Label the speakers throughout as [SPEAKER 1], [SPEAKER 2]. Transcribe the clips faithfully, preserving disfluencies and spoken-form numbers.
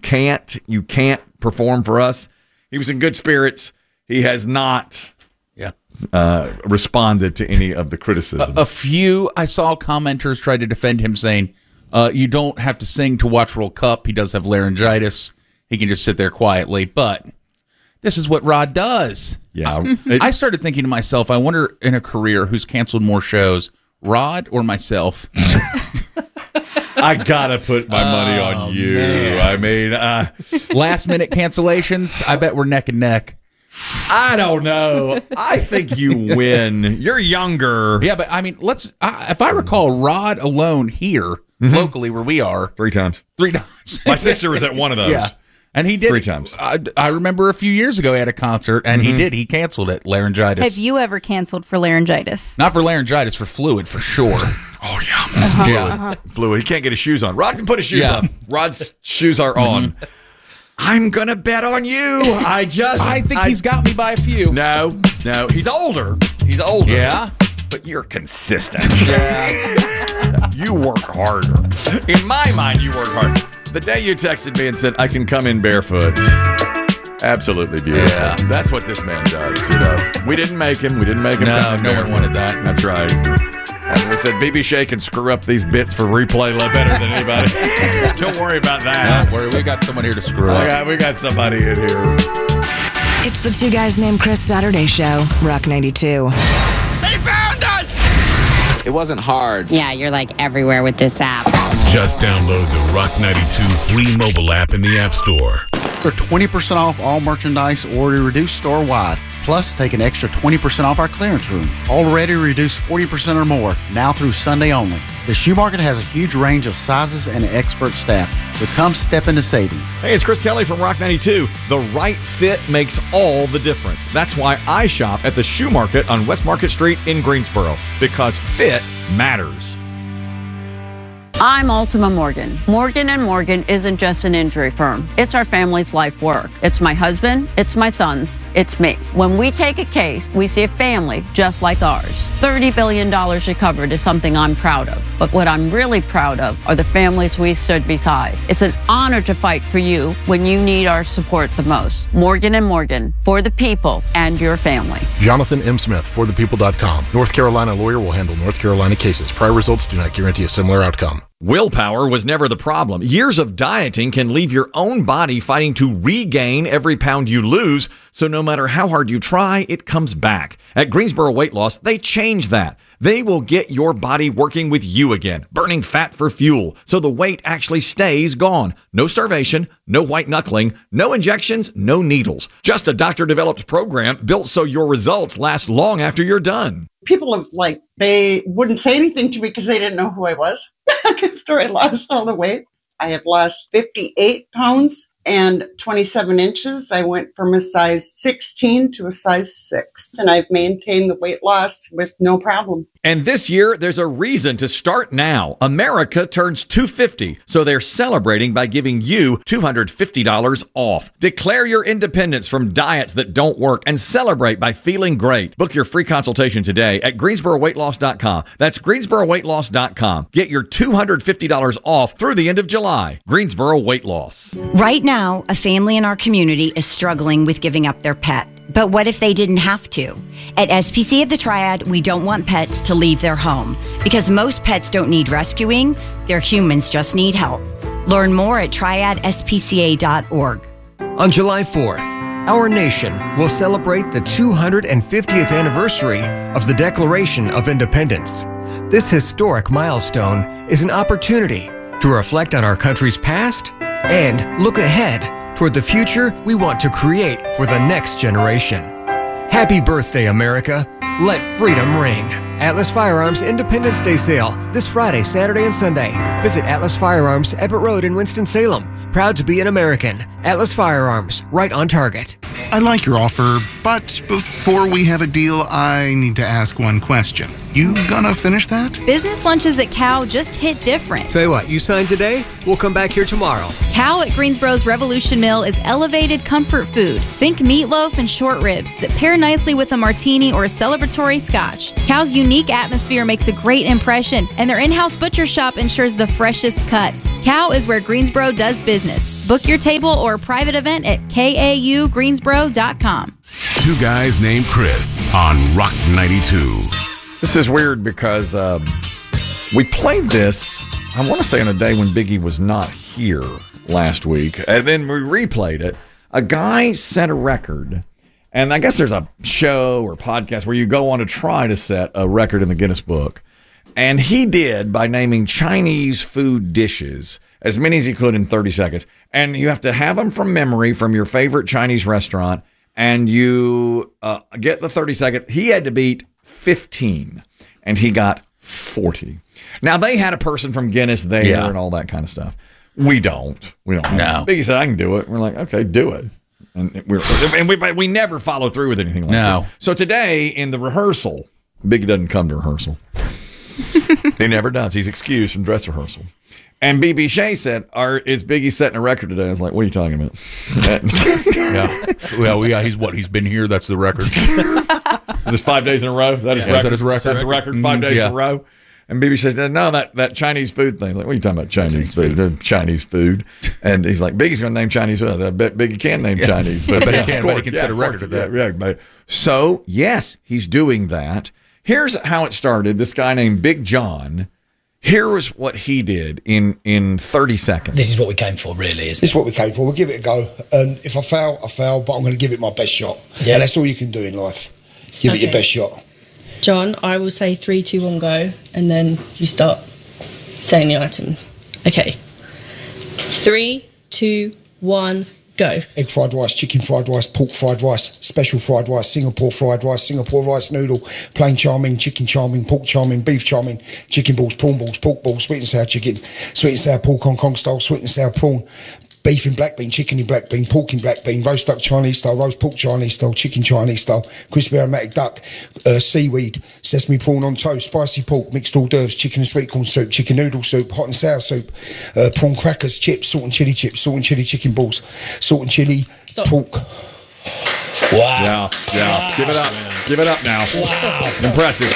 [SPEAKER 1] can't, you can't perform for us. He was in good spirits. He has not
[SPEAKER 2] yeah.
[SPEAKER 1] uh, responded to any of the criticism.
[SPEAKER 2] A, a few, I saw commenters try to defend him saying, uh, you don't have to sing to watch World Cup. He does have laryngitis. He can just sit there quietly. But this is what Rod does.
[SPEAKER 1] Yeah.
[SPEAKER 2] I, I started thinking to myself, I wonder in a career who's canceled more shows, Rod or myself?
[SPEAKER 1] I gotta put my money on
[SPEAKER 2] Oh,
[SPEAKER 1] you.
[SPEAKER 2] man.
[SPEAKER 1] I mean, uh,
[SPEAKER 2] Last minute cancellations, I bet we're neck and neck.
[SPEAKER 1] I don't know. I think you win. You're younger.
[SPEAKER 2] Yeah, but I mean, let's. I, if I recall, Rod alone here, locally where we are,
[SPEAKER 1] Three times.
[SPEAKER 2] three times.
[SPEAKER 1] My sister was at one of those.
[SPEAKER 2] Yeah. And he did
[SPEAKER 1] Three times.
[SPEAKER 2] I, I remember a few years ago he had a concert, and he did. He canceled it. Laryngitis.
[SPEAKER 3] Have you ever canceled for laryngitis?
[SPEAKER 2] Not for laryngitis, for fluid, for sure.
[SPEAKER 1] Oh, yeah.
[SPEAKER 3] Uh-huh.
[SPEAKER 1] Fluid.
[SPEAKER 3] Uh-huh.
[SPEAKER 1] Fluid. He can't get his shoes on. Rod can put his shoes
[SPEAKER 2] Yeah.
[SPEAKER 1] on. Rod's shoes are on. I'm going to bet on you. I just.
[SPEAKER 2] I think
[SPEAKER 1] I,
[SPEAKER 2] he's got me by a few.
[SPEAKER 1] No, no. He's older. He's older.
[SPEAKER 2] Yeah.
[SPEAKER 1] But you're consistent. Yeah. You work harder. In my mind, you work harder. The day you texted me and said, I can come in barefoot. Absolutely beautiful.
[SPEAKER 2] Yeah.
[SPEAKER 1] That's what this man does. You know, we didn't make him. We didn't make him
[SPEAKER 2] No,
[SPEAKER 1] come in
[SPEAKER 2] no one
[SPEAKER 1] barefoot.
[SPEAKER 2] wanted that.
[SPEAKER 1] That's right. And we said, B B Shea can screw up these bits for replay a lot better than anybody. Don't worry about that.
[SPEAKER 2] Don't worry, we got someone here to screw
[SPEAKER 1] We
[SPEAKER 2] up.
[SPEAKER 1] got, we got somebody in here.
[SPEAKER 4] It's the Two Guys Named Chris Saturday Show, Rock ninety-two.
[SPEAKER 5] It wasn't hard.
[SPEAKER 6] Yeah, you're like everywhere with this app.
[SPEAKER 7] Just download the Rock ninety-two free mobile app in the App Store.
[SPEAKER 8] For twenty percent off all merchandise already reduced store-wide. Plus, take an extra twenty percent off our clearance room. Already reduced forty percent or more, now through Sunday only. The Shoe Market has a huge range of sizes and expert staff. So come step into savings.
[SPEAKER 1] Hey, it's Chris Kelly from Rock ninety-two. The right fit makes all the difference. That's why I shop at the Shoe Market on West Market Street in Greensboro, because fit matters.
[SPEAKER 9] I'm Ultima Morgan. Morgan and Morgan isn't just an injury firm. It's our family's life work. It's my husband, it's my sons, it's me. When we take a case, we see a family just like ours. thirty billion dollars recovered is something I'm proud of. But what I'm really proud of are the families we stood beside. It's an honor to fight for you when you need our support the most. Morgan and Morgan, for the people and your family.
[SPEAKER 10] Jonathan M. Smith, for the people dot com. North Carolina lawyer will handle North Carolina cases. Prior results do not guarantee a similar outcome.
[SPEAKER 1] Willpower was never the problem. Years of dieting can leave your own body fighting to regain every pound you lose, so no matter how hard you try, it comes back. At Greensboro Weight Loss, they change that. They will get your body working with you again, burning fat for fuel, so the weight actually stays gone. No starvation, no white knuckling, no injections, no needles. Just a doctor-developed program built so your results last long after you're done.
[SPEAKER 11] People have, like, they wouldn't say anything to me because they didn't know who I was after I lost all the weight. I have lost fifty-eight pounds and twenty-seven inches. I went from a size sixteen to a size six, and I've maintained the weight loss with no problem.
[SPEAKER 1] And this year, there's a reason to start now. America turns two hundred fifty, so they're celebrating by giving you two hundred fifty dollars off. Declare your independence from diets that don't work and celebrate by feeling great. Book your free consultation today at Greensboro Weight Loss dot com. That's Greensboro Weight Loss dot com. Get your two hundred fifty dollars off through the end of July. Greensboro Weight Loss.
[SPEAKER 12] Right now, a family in our community is struggling with giving up their pet. But what if they didn't have to? At S P C A of the Triad, we don't want pets to leave their home because most pets don't need rescuing. Their humans just need help. Learn more at triad s p c a dot org.
[SPEAKER 13] On July fourth, our nation will celebrate the two hundred fiftieth anniversary of the Declaration of Independence. This historic milestone is an opportunity to reflect on our country's past and look ahead toward the future we want to create for the next generation. Happy birthday, America. Let freedom ring. Atlas Firearms Independence Day sale this Friday, Saturday, and Sunday. Visit Atlas Firearms, Everett Road in Winston-Salem. Proud to be an American. Atlas Firearms, right on target.
[SPEAKER 14] I like your offer, but before we have a deal, I need to ask one question.
[SPEAKER 5] You gonna finish that?
[SPEAKER 3] Business lunches at Cal just hit different.
[SPEAKER 13] Tell you what, you sign today, we'll come back here tomorrow.
[SPEAKER 3] Cal at Greensboro's Revolution Mill is elevated comfort food. Think meatloaf and short ribs that pair nicely with a martini or a celebratory scotch. Cal's unique atmosphere makes a great impression, and their in-house butcher shop ensures the freshest cuts. Cal is where Greensboro does business. Book your table or a private event at K A U greensboro dot com.
[SPEAKER 7] Two Guys Named Chris on Rock ninety-two.
[SPEAKER 1] This is weird because uh, we played this, I want to say, on a day when Biggie was not here last week, and then we replayed it. A guy set a record, and I guess there's a show or podcast where you go on to try to set a record in the Guinness Book, and he did by naming Chinese food dishes, as many as he could in thirty seconds, and you have to have them from memory from your favorite Chinese restaurant, and you uh, get the thirty seconds. He had to beat fifteen, and he got forty. Now, they had a person from Guinness there
[SPEAKER 2] Yeah.
[SPEAKER 1] and all that kind of stuff. We don't. We don't.
[SPEAKER 2] No.
[SPEAKER 1] Biggie said, I can do it. We're like, okay, do it. And, we're, and we, we never follow through with anything like
[SPEAKER 2] No.
[SPEAKER 1] that. So today, in the rehearsal, Biggie doesn't come to rehearsal. He never does. He's excused from dress rehearsal. And B B Shea said, Are, is Biggie setting a record today? I was like, what are you talking about?
[SPEAKER 2] yeah. Well, yeah, he's what? He's been here. That's the record.
[SPEAKER 1] Is this five days in a row? Is that his
[SPEAKER 2] Yeah.
[SPEAKER 1] record?
[SPEAKER 2] Is that his record?
[SPEAKER 1] Is that the record? Five
[SPEAKER 2] Mm,
[SPEAKER 1] days
[SPEAKER 2] yeah.
[SPEAKER 1] in a row? And B B Shea said, no, that, that Chinese food thing. I was like, what are you talking about, Chinese, Chinese food? food? Chinese food. And he's like, Biggie's going to name Chinese food. I, said, I bet Biggie can name
[SPEAKER 2] Yeah.
[SPEAKER 1] Chinese
[SPEAKER 2] I
[SPEAKER 1] food.
[SPEAKER 2] bet he
[SPEAKER 1] Yeah,
[SPEAKER 2] can,
[SPEAKER 1] of
[SPEAKER 2] but he
[SPEAKER 1] course.
[SPEAKER 2] can
[SPEAKER 1] Yeah,
[SPEAKER 2] set a
[SPEAKER 1] of
[SPEAKER 2] record
[SPEAKER 1] course.
[SPEAKER 2] at that.
[SPEAKER 1] Yeah, yeah, but- so, yes, he's doing that. Here's how it started. This guy named Big John, here was what he did in, in thirty seconds.
[SPEAKER 14] This is what we came for, really, isn't
[SPEAKER 15] This is what we came for. We'll give it a go. And if I fail, I fail, but I'm going to give it my best shot.
[SPEAKER 14] Yeah.
[SPEAKER 15] And that's all you can do in life. Give it your
[SPEAKER 16] Okay.
[SPEAKER 15] best shot.
[SPEAKER 16] John, I will say three, two, one, go, and then you start saying the items. Okay. Three, two, one, go.
[SPEAKER 15] Egg fried rice, chicken fried rice, pork fried rice, special fried rice, Singapore fried rice, Singapore rice noodle, plain chow mein, chicken chow mein, pork chow mein, beef chow mein, chicken balls, prawn balls, pork balls, sweet and sour chicken, sweet and sour pork Hong Kong style, sweet and sour prawn, beef in black bean, chicken in black bean, pork in black bean, roast duck Chinese style, roast pork Chinese style, chicken Chinese style, crispy aromatic duck, uh, seaweed, sesame prawn on toast, spicy pork, mixed hors d'oeuvres, chicken and sweet corn soup, chicken noodle soup, hot and sour soup, uh, prawn crackers, chips, salt and chili chips, salt and chili chicken balls, salt and chili pork.
[SPEAKER 14] Wow.
[SPEAKER 1] Yeah, yeah. Give it up. Give it up now.
[SPEAKER 14] Wow.
[SPEAKER 1] Impressive.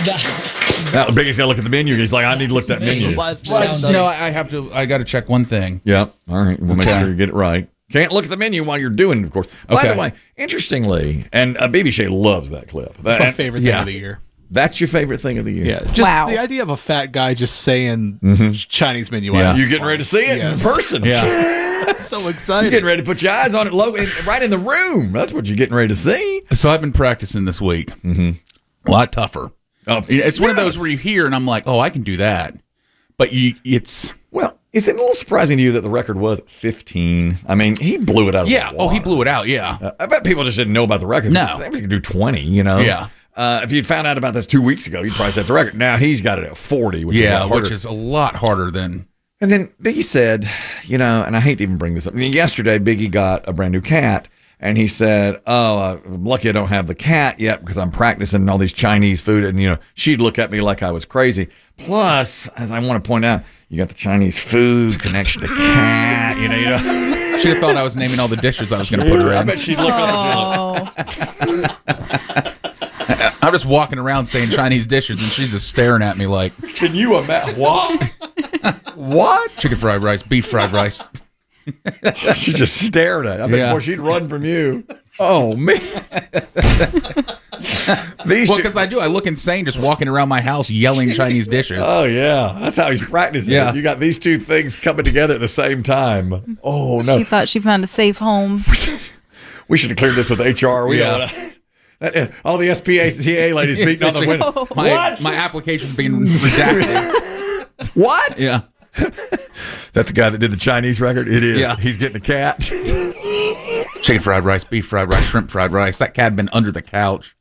[SPEAKER 1] Now, Biggie's got to look at the menu. He's like, I need to look at that menu.
[SPEAKER 2] No, I have to. I got to check one thing.
[SPEAKER 1] Yeah. All right. We'll make
[SPEAKER 2] Okay.
[SPEAKER 1] sure you get it right. Can't look at the menu while you're doing it, of course. By
[SPEAKER 2] Okay.
[SPEAKER 1] the way, interestingly, and uh, B B Shea loves that clip.
[SPEAKER 17] That's my
[SPEAKER 1] And-
[SPEAKER 17] favorite thing
[SPEAKER 1] yeah.
[SPEAKER 17] of the year.
[SPEAKER 1] That's your favorite thing of the year.
[SPEAKER 17] Yeah, just the idea of a fat guy just saying Chinese menu.
[SPEAKER 1] Yeah.
[SPEAKER 17] items
[SPEAKER 1] You
[SPEAKER 17] is
[SPEAKER 1] getting
[SPEAKER 17] fun.
[SPEAKER 1] ready to see it
[SPEAKER 17] Yes.
[SPEAKER 1] in person.
[SPEAKER 17] Yeah. I'm so excited.
[SPEAKER 1] You're getting ready to put your eyes on it low, in, right in the room. That's what you're getting ready to see.
[SPEAKER 2] So I've been practicing this week. Mm-hmm. A lot tougher.
[SPEAKER 1] Oh,
[SPEAKER 2] it's one of
[SPEAKER 1] yes.
[SPEAKER 2] those where you hear and I'm like, oh, I can do that. But you, it's
[SPEAKER 1] Well, is it a little surprising to you that the record was fifteen? I mean, he blew it out of
[SPEAKER 2] yeah.
[SPEAKER 1] the
[SPEAKER 2] Oh, he
[SPEAKER 1] water.
[SPEAKER 2] blew it out. Yeah.
[SPEAKER 1] Uh, I bet people just didn't know about the record.
[SPEAKER 2] No.
[SPEAKER 1] He could do twenty, you know?
[SPEAKER 2] Yeah.
[SPEAKER 1] Uh, if you'd found out about this two weeks ago, you'd probably set the record. Now he's got it at forty, which is a
[SPEAKER 2] yeah,
[SPEAKER 1] lot harder.
[SPEAKER 2] which is a lot harder than.
[SPEAKER 1] And then Biggie said, you know, and I hate to even bring this up. I mean, yesterday, Biggie got a brand new cat, and he said, oh, I'm lucky I don't have the cat yet because I'm practicing all these Chinese food. And, you know, she'd look at me like I was crazy. Plus, as I want to point out, you got the Chinese food connection to cat, you know, you know.
[SPEAKER 2] She'd have thought I was naming all the dishes I was going to put her in.
[SPEAKER 1] I bet she'd look up at you.
[SPEAKER 2] I'm just walking around saying Chinese dishes, and she's just staring at me like,
[SPEAKER 1] Can you imagine? What? What?
[SPEAKER 2] Chicken fried rice, beef fried rice.
[SPEAKER 1] She just stared at it. I bet
[SPEAKER 2] Yeah.
[SPEAKER 1] before she'd run from you. Oh, man. These
[SPEAKER 2] Well,
[SPEAKER 1] two-
[SPEAKER 2] because I do. I look insane just walking around my house yelling Chinese dishes.
[SPEAKER 1] Oh, yeah. That's how he's practicing.
[SPEAKER 2] Yeah.
[SPEAKER 1] You got these two things coming together at the same time. Oh, no.
[SPEAKER 3] She thought she found a safe home.
[SPEAKER 1] We should have cleared this with H R. We
[SPEAKER 2] Yeah.
[SPEAKER 1] oughta- that, uh, all the S P A C A ladies beating on the window.
[SPEAKER 2] My,
[SPEAKER 1] What?
[SPEAKER 2] my application's being redacted.
[SPEAKER 1] What?
[SPEAKER 2] Yeah.
[SPEAKER 1] That's the guy that did the Chinese record? It is.
[SPEAKER 2] Yeah.
[SPEAKER 1] He's getting a cat.
[SPEAKER 2] Chicken fried rice, beef fried rice, shrimp fried rice. That cat had been under the couch.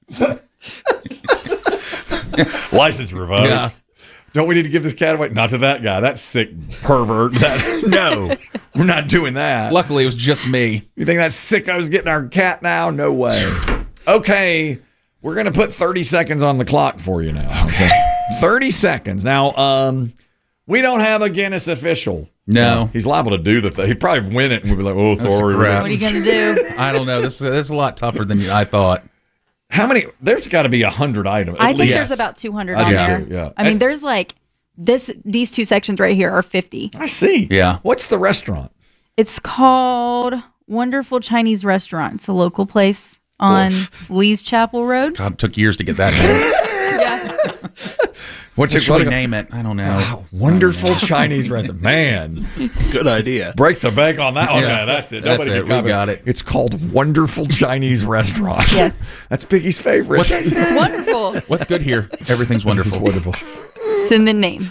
[SPEAKER 1] License revoked.
[SPEAKER 2] Yeah.
[SPEAKER 1] Don't we need to give this cat away? Not to that guy. That sick pervert. That, no, we're not doing that.
[SPEAKER 2] Luckily, it was just me.
[SPEAKER 1] You think that sicko's getting our cat now? No way. Okay. We're going to put thirty seconds on the clock for you now. Okay. thirty seconds. Now, um, we don't have a Guinness official.
[SPEAKER 2] No.
[SPEAKER 1] Uh, he's liable to do the thing. He'd probably win it and we'd be like, oh, sorry.
[SPEAKER 2] crap.
[SPEAKER 3] What are you going to do?
[SPEAKER 2] I don't know. This, this is a lot tougher than I thought.
[SPEAKER 1] How many? There's got to be one hundred items.
[SPEAKER 3] I
[SPEAKER 1] at
[SPEAKER 3] think
[SPEAKER 1] least.
[SPEAKER 3] there's about two hundred
[SPEAKER 1] I
[SPEAKER 3] on
[SPEAKER 1] do
[SPEAKER 3] there.
[SPEAKER 1] too, yeah.
[SPEAKER 3] I mean,
[SPEAKER 1] And-
[SPEAKER 3] there's like this. These two sections right here are fifty.
[SPEAKER 1] I see.
[SPEAKER 2] Yeah.
[SPEAKER 1] What's the restaurant?
[SPEAKER 3] It's called Wonderful Chinese Restaurant. It's a local place on Lee's Chapel Road.
[SPEAKER 2] God, it took years to get that name.
[SPEAKER 1] What's
[SPEAKER 2] What
[SPEAKER 1] it
[SPEAKER 2] should we
[SPEAKER 1] called?
[SPEAKER 2] name it? I don't know.
[SPEAKER 1] Wow, wonderful Chinese restaurant. Man,
[SPEAKER 17] Good idea.
[SPEAKER 1] break the bank on that one.
[SPEAKER 2] Yeah.
[SPEAKER 1] Yeah, that's it.
[SPEAKER 2] That's
[SPEAKER 1] Nobody
[SPEAKER 2] it.
[SPEAKER 1] can
[SPEAKER 2] We
[SPEAKER 1] comment.
[SPEAKER 2] got it.
[SPEAKER 1] It's called Wonderful Chinese Restaurant.
[SPEAKER 3] Yes.
[SPEAKER 1] That's Biggie's favorite.
[SPEAKER 2] What's,
[SPEAKER 3] It's wonderful.
[SPEAKER 2] what's good here? Everything's wonderful.
[SPEAKER 1] wonderful.
[SPEAKER 3] It's in the name.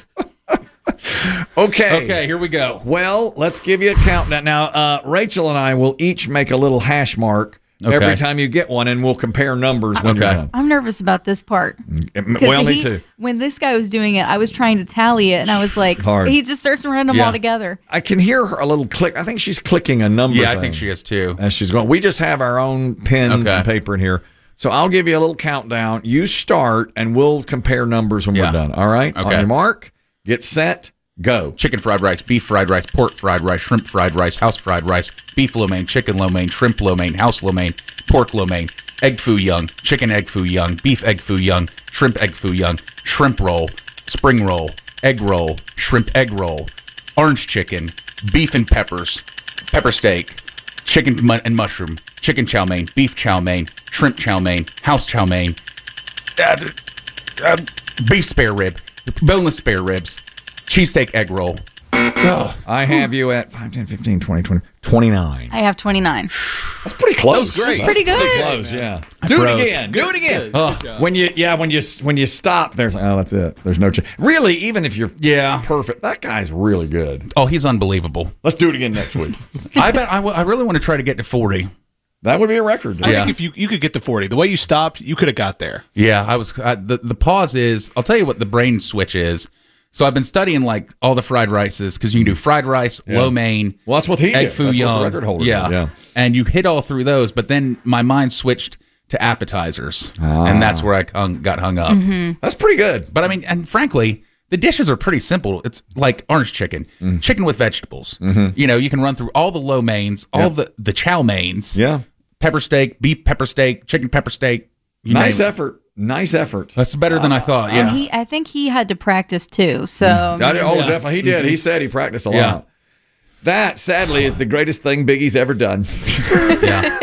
[SPEAKER 1] Okay.
[SPEAKER 2] Okay, here we go.
[SPEAKER 1] Well, let's give you a countdown. Now, uh, Rachel and I will each make a little hash mark
[SPEAKER 2] Okay.
[SPEAKER 1] every time you get one, and we'll compare numbers when
[SPEAKER 2] Okay.
[SPEAKER 1] you're done.
[SPEAKER 3] I'm nervous about this part.
[SPEAKER 1] Well, me
[SPEAKER 3] he-
[SPEAKER 1] too.
[SPEAKER 3] When this guy was doing it, I was trying to tally it, and I was like,
[SPEAKER 1] Hard.
[SPEAKER 3] he just starts running them
[SPEAKER 2] Yeah.
[SPEAKER 3] all together.
[SPEAKER 1] I can hear her a little click. I think she's clicking a number.
[SPEAKER 2] Yeah, I
[SPEAKER 1] thing
[SPEAKER 2] think she is too.
[SPEAKER 1] as she's going. We just have our own pens
[SPEAKER 2] Okay.
[SPEAKER 1] and paper in here. So I'll give you a little countdown. You start, and we'll compare numbers when
[SPEAKER 2] Yeah.
[SPEAKER 1] we're done. All right? On
[SPEAKER 2] Okay.
[SPEAKER 1] your mark, get set, go.
[SPEAKER 2] Chicken fried rice, beef fried rice, pork fried rice, shrimp fried rice, house fried rice, beef lo mein, chicken lo mein, shrimp lo mein, house lo mein, pork lo mein, egg foo young, chicken egg foo young, beef egg foo young, shrimp egg foo young, shrimp roll, spring roll, egg roll, shrimp egg roll, orange chicken, beef and peppers, pepper steak, chicken mu- and mushroom, chicken chow mein, beef chow mein, shrimp chow mein, house chow mein, uh, uh, beef spare rib, boneless spare ribs, cheesesteak egg roll.
[SPEAKER 1] Oh, I have you at five, ten, fifteen, twenty, twenty, twenty-nine.
[SPEAKER 3] I have twenty-nine.
[SPEAKER 1] That's pretty close.
[SPEAKER 17] That was great.
[SPEAKER 1] That's
[SPEAKER 3] Pretty good.
[SPEAKER 1] close, yeah.
[SPEAKER 2] I
[SPEAKER 1] Do
[SPEAKER 2] froze.
[SPEAKER 1] it again. Do it again.
[SPEAKER 2] Oh.
[SPEAKER 1] When you, yeah, when you when you stop, there's oh, that's it. There's no change. Really, even if you're
[SPEAKER 2] Yeah.
[SPEAKER 1] perfect, that guy's really good.
[SPEAKER 2] Oh, he's unbelievable.
[SPEAKER 1] Let's do it again next week.
[SPEAKER 2] I bet I, w- I really want to try to get to forty.
[SPEAKER 1] That would be a record.
[SPEAKER 17] I
[SPEAKER 2] Yeah.
[SPEAKER 17] think if you you could get to forty, the way you stopped, you could have got there.
[SPEAKER 2] Yeah, I was. I, the the pause is. I'll tell you what the brain switch is. So I've been studying like all the fried rices because you can do fried rice,
[SPEAKER 1] Yeah.
[SPEAKER 2] lo mein,
[SPEAKER 1] Well, that's what he
[SPEAKER 2] egg
[SPEAKER 1] did.
[SPEAKER 2] foo
[SPEAKER 1] That's what the
[SPEAKER 2] young,
[SPEAKER 1] record holder
[SPEAKER 2] yeah.
[SPEAKER 1] did, yeah.
[SPEAKER 2] and you hit all through those. But then my mind switched to appetizers, and that's where I hung, got hung up.
[SPEAKER 1] That's pretty good.
[SPEAKER 2] But I mean, and frankly, the dishes are pretty simple. It's like orange chicken, chicken with vegetables. You know, you can run through all the lo mains, all
[SPEAKER 1] Yeah.
[SPEAKER 2] the the chow mains,
[SPEAKER 1] Yeah.
[SPEAKER 2] pepper steak, beef pepper steak, chicken pepper steak. You
[SPEAKER 1] Nice
[SPEAKER 2] name it.
[SPEAKER 1] effort. Nice effort.
[SPEAKER 2] That's better than I thought.
[SPEAKER 3] And
[SPEAKER 2] Yeah.
[SPEAKER 3] he, I think he had to practice too. So
[SPEAKER 1] I did- oh,
[SPEAKER 17] Yeah.
[SPEAKER 1] definitely. He did. He said he practiced a
[SPEAKER 2] Yeah.
[SPEAKER 1] lot. That, sadly, is the greatest thing Biggie's ever done.
[SPEAKER 2] Yeah.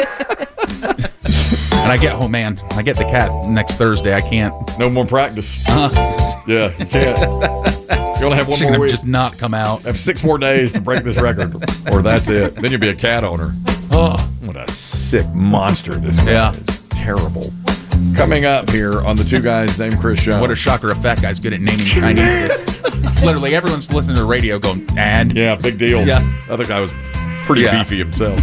[SPEAKER 2] And I get, oh man, I get the cat next Thursday. I can't.
[SPEAKER 1] No more practice.
[SPEAKER 2] Uh,
[SPEAKER 1] Yeah, you can't. You only have one
[SPEAKER 2] she's
[SPEAKER 1] more
[SPEAKER 2] gonna
[SPEAKER 1] week.
[SPEAKER 2] just not come out.
[SPEAKER 1] Have six more days to break this record, or that's it. Then you'll be a cat owner.
[SPEAKER 2] Oh,
[SPEAKER 1] What a sick monster this guy
[SPEAKER 2] Yeah.
[SPEAKER 1] is. Terrible. Coming up here on the Two Guys Named Chris show.
[SPEAKER 2] what a shocker! A fat guy's good at naming Chinese dishes. Literally, everyone's listening to the radio going, and
[SPEAKER 1] Yeah, big deal.
[SPEAKER 2] Yeah.
[SPEAKER 1] I think I was pretty
[SPEAKER 2] Yeah.
[SPEAKER 1] beefy himself.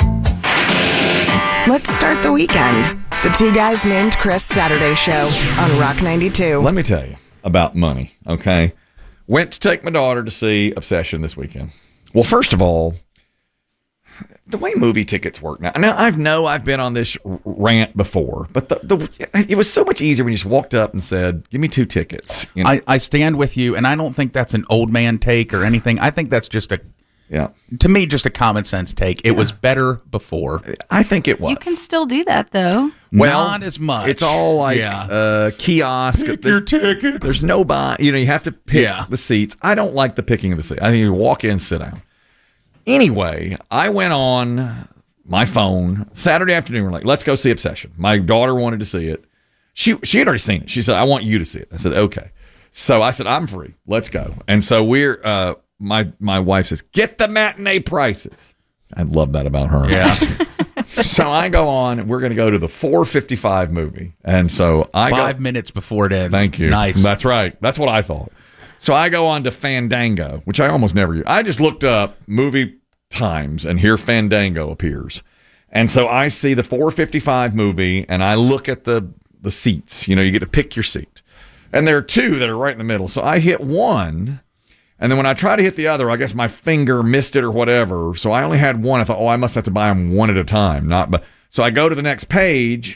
[SPEAKER 4] Let's start the weekend. The Two Guys Named Chris Saturday Show on Rock ninety-two.
[SPEAKER 1] Let me tell you about money, okay? Went to take my daughter to see Obsession this weekend. Well, first of all, the way movie tickets work now. Now, I know I've been on this r- rant before, but the, the it was so much easier when you just walked up and said, give me two tickets. You know?
[SPEAKER 2] I, I stand with you, and I don't think that's an old man take or anything. I think that's just a,
[SPEAKER 1] yeah,
[SPEAKER 2] to me, just a common sense take. It was better before.
[SPEAKER 1] I think it was.
[SPEAKER 3] you can still do that though.
[SPEAKER 1] Well,
[SPEAKER 2] Not as much.
[SPEAKER 1] It's all like
[SPEAKER 2] Yeah.
[SPEAKER 1] uh, kiosk.
[SPEAKER 2] Pick your tickets.
[SPEAKER 1] There's no buy. You know, you have to pick
[SPEAKER 2] Yeah.
[SPEAKER 1] the seats. I don't like the picking of the seat. I think you walk in, sit down. Anyway, I went on my phone Saturday afternoon. We're like, let's go see Obsession. My daughter wanted to see it. She she had already seen it. She said, I want you to see it. I said, okay. So I said, I'm free. Let's go. And so we're uh, my my wife says, get the matinee prices. I love that about her.
[SPEAKER 2] Yeah.
[SPEAKER 1] So I go on, and we're going to go to the four fifty-five movie. And so I
[SPEAKER 2] Five
[SPEAKER 1] go,
[SPEAKER 2] minutes before it ends.
[SPEAKER 1] Thank you.
[SPEAKER 2] Nice.
[SPEAKER 1] That's right. That's what I thought. So I go on to Fandango, which I almost never use. I just looked up movie times, and here Fandango appears. And so I see the four fifty-five movie, and I look at the the seats. You know, you get to pick your seat. And there are two that are right in the middle. So I hit one, and then when I try to hit the other, I guess my finger missed it or whatever. So I only had one. I thought, oh, I must have to buy them one at a time. Not, but so I go to the next page,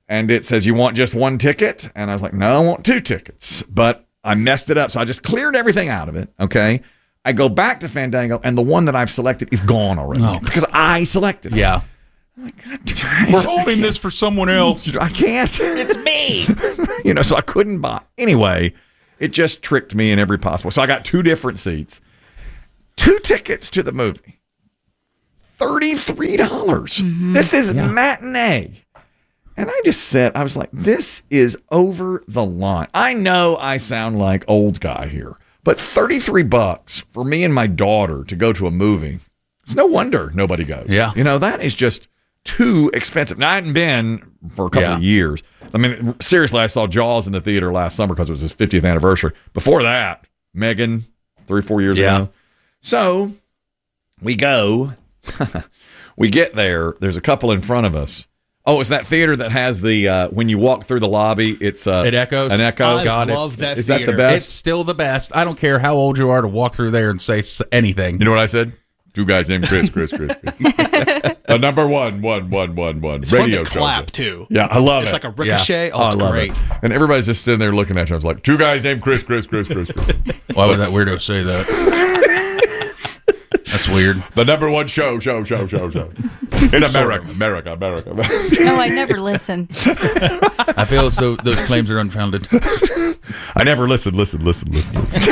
[SPEAKER 1] and it says, you want just one ticket? And I was like, no, I want two tickets. But I messed it up, so I just cleared everything out of it, okay? I go back to Fandango, and the one that I've selected is gone already oh, because I selected it.
[SPEAKER 2] Yeah.
[SPEAKER 1] I'm like, God,
[SPEAKER 2] we're holding this for someone else.
[SPEAKER 1] I can't.
[SPEAKER 2] It's me.
[SPEAKER 1] You know, so I couldn't buy. Anyway, it just tricked me in every possible. So I got two different seats, two tickets to the movie, thirty-three dollars. Mm-hmm. This is yeah. matinee. And I just said, I was like, this is over the line. I know I sound like old guy here, but thirty-three bucks for me and my daughter to go to a movie, it's no wonder nobody goes.
[SPEAKER 2] Yeah.
[SPEAKER 1] You know, that is just too expensive. Now, I hadn't been for a couple
[SPEAKER 2] yeah.
[SPEAKER 1] of years. I mean, seriously, I saw Jaws in the theater last summer because it was his fiftieth anniversary. Before that, Megan, three or four years
[SPEAKER 2] yeah.
[SPEAKER 1] ago. So we go. We get there. There's a couple in front of us. Oh, it's that theater that has the, uh, when you walk through the lobby, it's uh,
[SPEAKER 2] it echoes.
[SPEAKER 1] An echo.
[SPEAKER 2] I God,
[SPEAKER 17] love
[SPEAKER 2] it's,
[SPEAKER 17] that
[SPEAKER 1] is
[SPEAKER 17] theater.
[SPEAKER 1] that the best?
[SPEAKER 2] It's still the best. I don't care how old you are to walk through there and say anything.
[SPEAKER 1] You know what I said? Two guys named Chris, Chris, Chris, Chris. The number one, one, one, one, one.
[SPEAKER 17] It's
[SPEAKER 1] radio
[SPEAKER 17] fun to
[SPEAKER 1] show.
[SPEAKER 17] clap, too.
[SPEAKER 1] Yeah, I love
[SPEAKER 17] it's
[SPEAKER 1] it.
[SPEAKER 17] It's like a ricochet. Yeah. Oh, it's
[SPEAKER 1] I love
[SPEAKER 17] great.
[SPEAKER 1] It. And everybody's just sitting there looking at you. I was like, two guys named Chris, Chris, Chris, Chris, Chris.
[SPEAKER 2] Why would that weirdo say that? That's weird.
[SPEAKER 1] The number one show, show, show, show, show. In America, America, America, America.
[SPEAKER 3] No, I never listen.
[SPEAKER 2] I feel as though those claims are unfounded.
[SPEAKER 1] I never listen, listen, listen, listen, listen.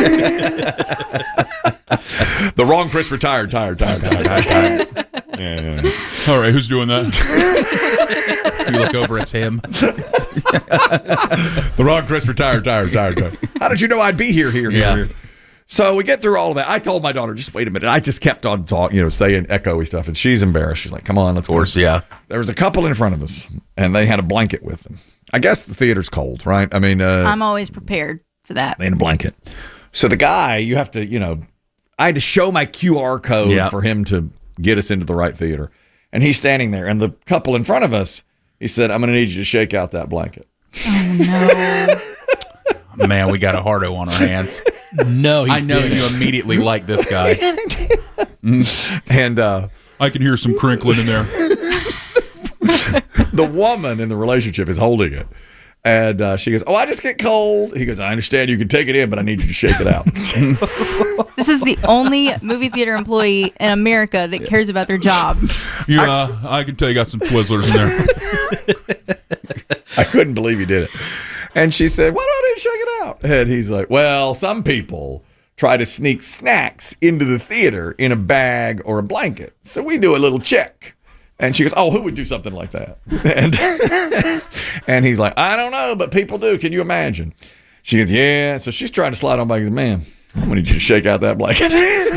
[SPEAKER 1] The wrong Chris retired, tired, tired, tired, tired, tired. Yeah, yeah, yeah.
[SPEAKER 2] All right, who's doing that? You look over, it's him.
[SPEAKER 1] The wrong Chris retired, tired, tired, tired. How did you know I'd be here, here, here,
[SPEAKER 2] yeah.
[SPEAKER 1] here? So we get through all of that. I told my daughter, just wait a minute. I just kept on talking, you know, saying echoey stuff, and she's embarrassed. She's like, come on, let's go.
[SPEAKER 2] Of course, yeah.
[SPEAKER 1] There was a couple in front of us, and they had a blanket with them. I guess the theater's cold, right? I mean, uh,
[SPEAKER 3] I'm always prepared for that.
[SPEAKER 1] They had a blanket. So the guy, you have to, you know, I had to show my Q R code
[SPEAKER 2] yeah.
[SPEAKER 1] for him to get us into the right theater. And he's standing there, and the couple in front of us, he said, I'm going to need you to shake out that blanket.
[SPEAKER 3] Oh, no.
[SPEAKER 2] Man, we got a hardo on our hands.
[SPEAKER 17] No, he
[SPEAKER 2] I know
[SPEAKER 17] didn't.
[SPEAKER 2] you immediately like this guy.
[SPEAKER 1] And uh,
[SPEAKER 2] I can hear some crinkling in there.
[SPEAKER 1] The woman in the relationship is holding it. And uh, she goes, oh, I just get cold. He goes, I understand you can take it in, but I need you to shake it out.
[SPEAKER 3] This is the only movie theater employee in America that cares about their job.
[SPEAKER 2] Yeah, I, I can tell you got some Twizzlers in there.
[SPEAKER 1] I couldn't believe he did it. And she said, why do I need to shake it out? And he's like, well, some people try to sneak snacks into the theater in a bag or a blanket. So we do a little check. And she goes, oh, who would do something like that? And, and he's like, I don't know, but people do. Can you imagine? She goes, yeah. So she's trying to slide on back. He goes, man, I'm going to need you to shake out that blanket.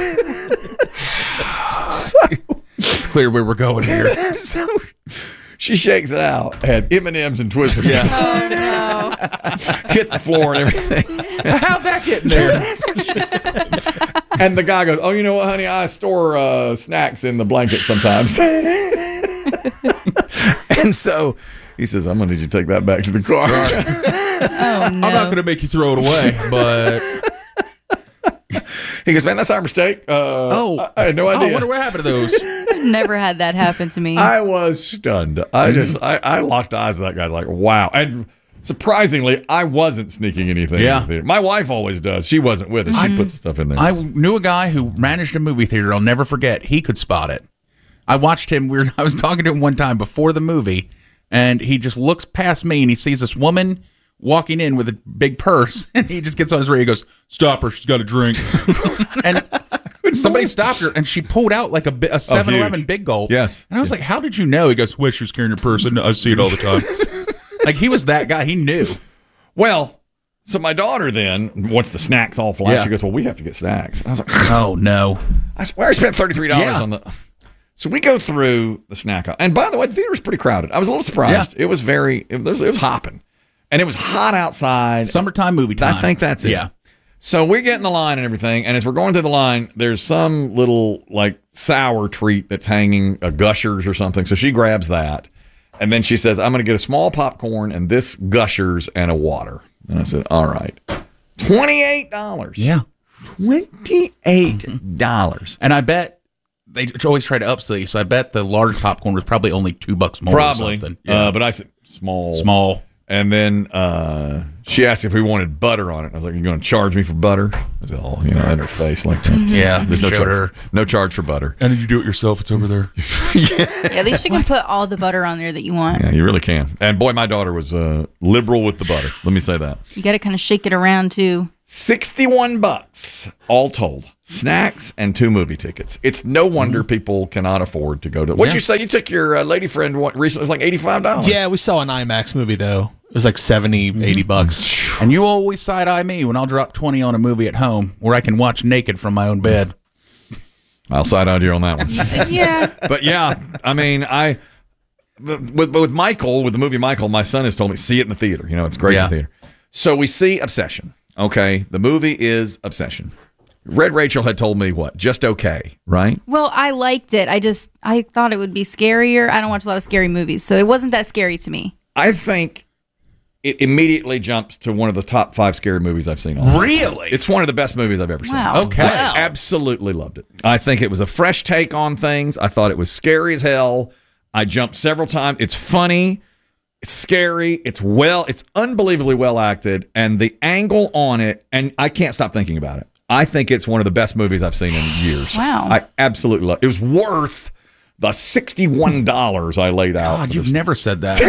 [SPEAKER 1] So,
[SPEAKER 2] it's clear where we're going here.
[SPEAKER 1] So she shakes it out, had M and M's and Twizzlers.
[SPEAKER 2] Yeah.
[SPEAKER 3] Oh, no.
[SPEAKER 1] Hit the floor and everything.
[SPEAKER 2] How'd that get in there?
[SPEAKER 1] And the guy goes, oh, you know what, honey? I store uh, snacks in the blanket sometimes. And so he says, I'm going to need you to take that back to the car.
[SPEAKER 3] Oh, no.
[SPEAKER 2] I'm not going to make you throw it away, but...
[SPEAKER 1] He goes, man, that's our mistake. Uh,
[SPEAKER 2] oh,
[SPEAKER 1] I, I had no idea.
[SPEAKER 2] Oh, I wonder what happened to those.
[SPEAKER 3] I've never had that happen to me.
[SPEAKER 1] I was stunned. I just, I, I locked eyes with that guy like, wow. And surprisingly, I wasn't sneaking anything
[SPEAKER 2] Yeah.
[SPEAKER 1] in the theater. My wife always does. She wasn't with us. She puts stuff in there.
[SPEAKER 2] I knew a guy who managed a movie theater. I'll never forget. He could spot it. I watched him. We were, I was talking to him one time before the movie, and he just looks past me, and he sees this woman walking in with a big purse, and he just gets on his radio. He goes, stop her. She's got a drink. And somebody stopped her, and she pulled out like a, a seven eleven Big Gulp.
[SPEAKER 1] Yes.
[SPEAKER 2] And I was like, how did you know? He goes, well, she was carrying her purse, and I see it all the time. Like, he was that guy. He knew.
[SPEAKER 1] Well, so my daughter then, once the snacks all fly,
[SPEAKER 2] Yeah.
[SPEAKER 1] she goes, well, we have to get snacks. I was like,
[SPEAKER 2] oh, no.
[SPEAKER 1] I swear I spent thirty-three dollars
[SPEAKER 2] Yeah.
[SPEAKER 1] on the... So we go through the snack aisle. And by the way, the theater was pretty crowded. I was a little surprised. It was very... It was, it was hopping. And it was hot outside.
[SPEAKER 2] Summertime movie time.
[SPEAKER 1] I think that's it.
[SPEAKER 2] Yeah.
[SPEAKER 1] So we get in the line and everything, and as we're going through the line, there's some little like sour treat that's hanging, a Gushers or something. So she grabs that, and then she says, "I'm going to get a small popcorn and this Gushers and a water." And I said, "All right, twenty-eight dollars."
[SPEAKER 2] Yeah,
[SPEAKER 1] twenty-eight dollars.
[SPEAKER 2] And I bet they always try to upsell you. So I bet the large popcorn was probably only two bucks more.
[SPEAKER 1] Probably,
[SPEAKER 2] or something. Yeah.
[SPEAKER 1] uh, but I said, small.
[SPEAKER 2] Small.
[SPEAKER 1] And then uh, she asked if we wanted butter on it. I was like, "You're going to charge me for butter?" I was all, you know, in her face like that.
[SPEAKER 2] Yeah,
[SPEAKER 1] There's no
[SPEAKER 2] showed
[SPEAKER 1] charge.
[SPEAKER 2] her.
[SPEAKER 1] No charge for butter.
[SPEAKER 2] And then you do it yourself. It's over there.
[SPEAKER 3] Yeah, at least you can put all the butter on there that you want.
[SPEAKER 1] Yeah, you really can. And boy, my daughter was uh, liberal with the butter. Let me say that.
[SPEAKER 3] You got to kind of shake it around too.
[SPEAKER 1] sixty-one bucks all told. Snacks and two movie tickets. It's no wonder people cannot afford to go to. What'd
[SPEAKER 17] Yeah.
[SPEAKER 1] you say? You took your uh, lady friend one, recently. It was like eighty-five dollars.
[SPEAKER 17] Yeah, we saw an IMAX movie though. It was like seventy, eighty bucks.
[SPEAKER 2] And you always side eye me when I'll drop twenty on a movie at home where I can watch naked from my own bed.
[SPEAKER 1] I'll side eye you on that one.
[SPEAKER 3] Yeah.
[SPEAKER 1] But yeah, I mean, I with with Michael, with the movie Michael, my son has told me see it in the theater. You know, it's great
[SPEAKER 2] Yeah.
[SPEAKER 1] in the theater. So we see Obsession. Okay, the movie is Obsession. Red Rachel had told me what? Just okay, right?
[SPEAKER 3] Well, I liked it. I just I thought it would be scarier. I don't watch a lot of scary movies, so it wasn't that scary to me.
[SPEAKER 1] I think it immediately jumps to one of the top five scary movies I've seen. All time.
[SPEAKER 2] Really?
[SPEAKER 1] It's one of the best movies I've ever seen.
[SPEAKER 3] Wow.
[SPEAKER 2] Okay.
[SPEAKER 1] I absolutely loved it. I think it was a fresh take on things. I thought it was scary as hell. I jumped several times. It's funny. It's scary. It's well. It's unbelievably well acted, and the angle on it. And I can't stop thinking about it. I think it's one of the best movies I've seen in years.
[SPEAKER 3] Wow.
[SPEAKER 1] I absolutely love it. It was worth the sixty-one dollars I laid out.
[SPEAKER 2] God,
[SPEAKER 1] for
[SPEAKER 2] you've
[SPEAKER 1] this.
[SPEAKER 2] never said that.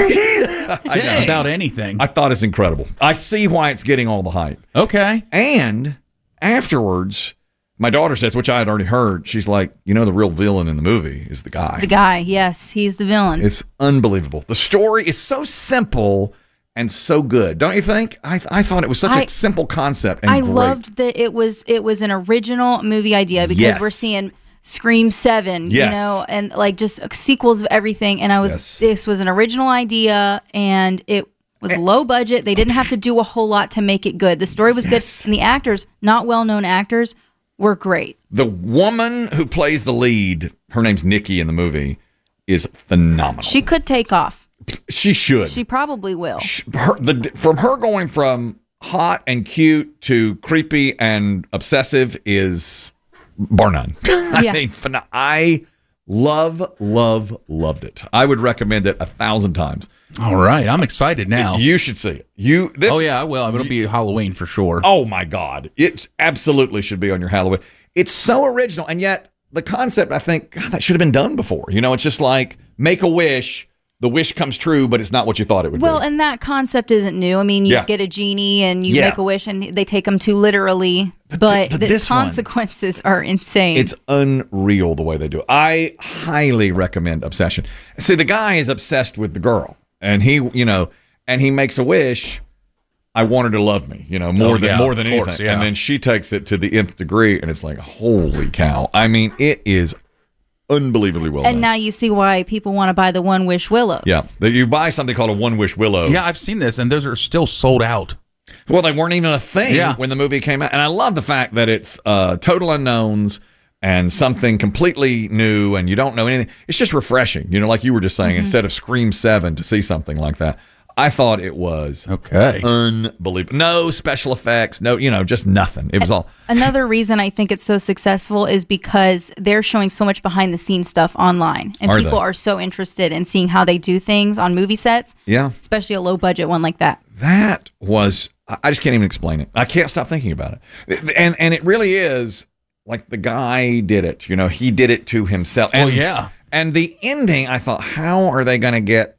[SPEAKER 1] I-
[SPEAKER 2] Without anything.
[SPEAKER 1] I thought it's incredible. I see why it's getting all the hype.
[SPEAKER 2] Okay.
[SPEAKER 1] And afterwards, my daughter says, which I had already heard, she's like, you know, the real villain in the movie is the guy.
[SPEAKER 3] The guy, yes, he's the villain.
[SPEAKER 1] It's unbelievable. The story is so simple and so good, don't you think? I I thought it was such
[SPEAKER 3] I-
[SPEAKER 1] a simple concept and
[SPEAKER 3] I
[SPEAKER 1] great.
[SPEAKER 3] loved that it was it was an original movie idea because
[SPEAKER 1] Yes.
[SPEAKER 3] we're seeing Scream seven,
[SPEAKER 1] Yes.
[SPEAKER 3] you know, and like just sequels of everything. And I was
[SPEAKER 1] Yes.
[SPEAKER 3] this was an original idea, and it was low budget. They didn't have to do a whole lot to make it good. The story was
[SPEAKER 1] Yes.
[SPEAKER 3] good, and the actors, not well known actors, were great.
[SPEAKER 1] The woman who plays the lead, her name's Nikki in the movie, is phenomenal.
[SPEAKER 3] She could take off.
[SPEAKER 1] She should.
[SPEAKER 3] She probably will.
[SPEAKER 1] her, the, from her going from hot and cute to creepy and obsessive is bar none. I
[SPEAKER 3] Yeah.
[SPEAKER 1] mean, phen- I love, love, loved it. I would recommend it a thousand times.
[SPEAKER 2] All right. I'm excited now.
[SPEAKER 1] You should see it. You. This,
[SPEAKER 2] oh, yeah, I will. It'll be Halloween for sure.
[SPEAKER 1] Oh, my God. It absolutely should be on your Halloween. It's so original. And yet, the concept, I think, God, that should have been done before. You know, it's just like make a wish. The wish comes true, but it's not what you thought it would
[SPEAKER 3] Well,
[SPEAKER 1] be.
[SPEAKER 3] and that concept isn't new. I mean, you
[SPEAKER 1] Yeah.
[SPEAKER 3] get a genie and you
[SPEAKER 1] Yeah.
[SPEAKER 3] make a wish, and they take them too literally. But,
[SPEAKER 1] but
[SPEAKER 3] the
[SPEAKER 1] this one-
[SPEAKER 3] consequences are insane.
[SPEAKER 1] It's unreal the way they do it. I highly recommend Obsession. See, the guy is obsessed with the girl, and he, you know, and he makes a wish. I want her to love me, you know, more
[SPEAKER 2] Oh,
[SPEAKER 1] than
[SPEAKER 2] yeah,
[SPEAKER 1] more than
[SPEAKER 2] of
[SPEAKER 1] anything.
[SPEAKER 2] course, yeah.
[SPEAKER 1] And then she takes it to the nth degree, and it's like, holy cow! I mean, it is unbelievably well
[SPEAKER 3] and
[SPEAKER 1] done.
[SPEAKER 3] now you see why people want to buy the One Wish Willows.
[SPEAKER 1] Yeah, that you buy something called a One Wish Willow.
[SPEAKER 2] Yeah, I've seen this, and those are still sold out.
[SPEAKER 1] Well, they weren't even a thing
[SPEAKER 2] Yeah.
[SPEAKER 1] when the movie came out. And I love the fact that it's uh, total unknowns and something completely new, and you don't know anything. It's just refreshing. You know, like you were just saying,
[SPEAKER 3] Mm-hmm.
[SPEAKER 1] instead of Scream seven to see something like that. I thought it was
[SPEAKER 2] Okay.
[SPEAKER 1] unbelievable. No special effects, no, you know, just nothing. It was all.
[SPEAKER 3] Another reason I think it's so successful is because they're showing so much behind the scenes stuff online, and
[SPEAKER 1] Are
[SPEAKER 3] people
[SPEAKER 1] they?
[SPEAKER 3] are so interested in seeing how they do things on movie sets,
[SPEAKER 1] Yeah.
[SPEAKER 3] especially a low budget one like that.
[SPEAKER 1] That was, I I just can't even explain it. I can't stop thinking about it. And and it really is like the guy did it. You know, he did it to himself. And,
[SPEAKER 2] Oh, yeah.
[SPEAKER 1] And the ending, I thought, how are they going to get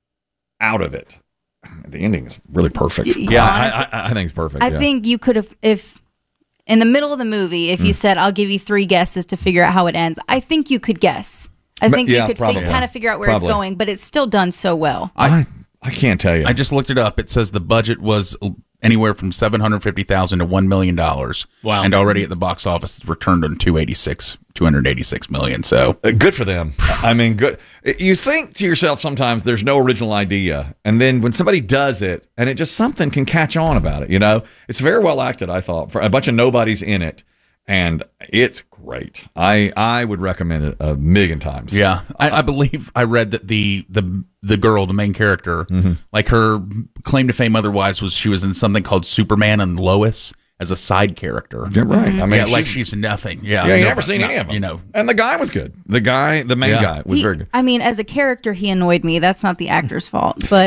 [SPEAKER 1] out of it? The ending is really perfect.
[SPEAKER 3] Y-
[SPEAKER 1] Yeah,
[SPEAKER 3] honestly,
[SPEAKER 1] I, I, I think it's perfect.
[SPEAKER 3] I
[SPEAKER 1] yeah.
[SPEAKER 3] think you could have, if in the middle of the movie, if
[SPEAKER 1] Mm.
[SPEAKER 3] you said, "I'll give you three guesses to figure out how it ends," I think you could guess. I
[SPEAKER 1] But-
[SPEAKER 3] think
[SPEAKER 1] yeah,
[SPEAKER 3] you could
[SPEAKER 1] probably.
[SPEAKER 3] kind of figure out where
[SPEAKER 1] Probably.
[SPEAKER 3] it's going, but it's still done so well.
[SPEAKER 1] I, I can't tell you.
[SPEAKER 2] I just looked it up. It says the budget was anywhere from seven hundred fifty thousand dollars to one million dollars.
[SPEAKER 17] Wow.
[SPEAKER 2] And already at the box office, it's returned on two eighty-six, two hundred eighty-six million. So
[SPEAKER 1] Uh, good for them. I mean, good. You think to yourself sometimes there's no original idea, and then when somebody does it, and it just something can catch on about it. You know, it's very well acted. I thought for a bunch of nobodies in it, and it's great. I I would recommend it a million times.
[SPEAKER 2] yeah, I, I believe I read that the the the girl, the main character, like her claim to fame otherwise was she was in something called Superman and Lois as a side character.
[SPEAKER 1] You're right. I mean,
[SPEAKER 2] yeah, like
[SPEAKER 1] she's-
[SPEAKER 2] she's nothing. Yeah,
[SPEAKER 1] Yeah, you
[SPEAKER 2] no-
[SPEAKER 1] never seen
[SPEAKER 2] not-
[SPEAKER 1] any of them.
[SPEAKER 2] You know,
[SPEAKER 1] and the guy was good. The guy, the main
[SPEAKER 2] Yeah.
[SPEAKER 1] guy, was
[SPEAKER 3] He-
[SPEAKER 1] very good.
[SPEAKER 3] I mean, as a character, he annoyed me. That's not the actor's fault, but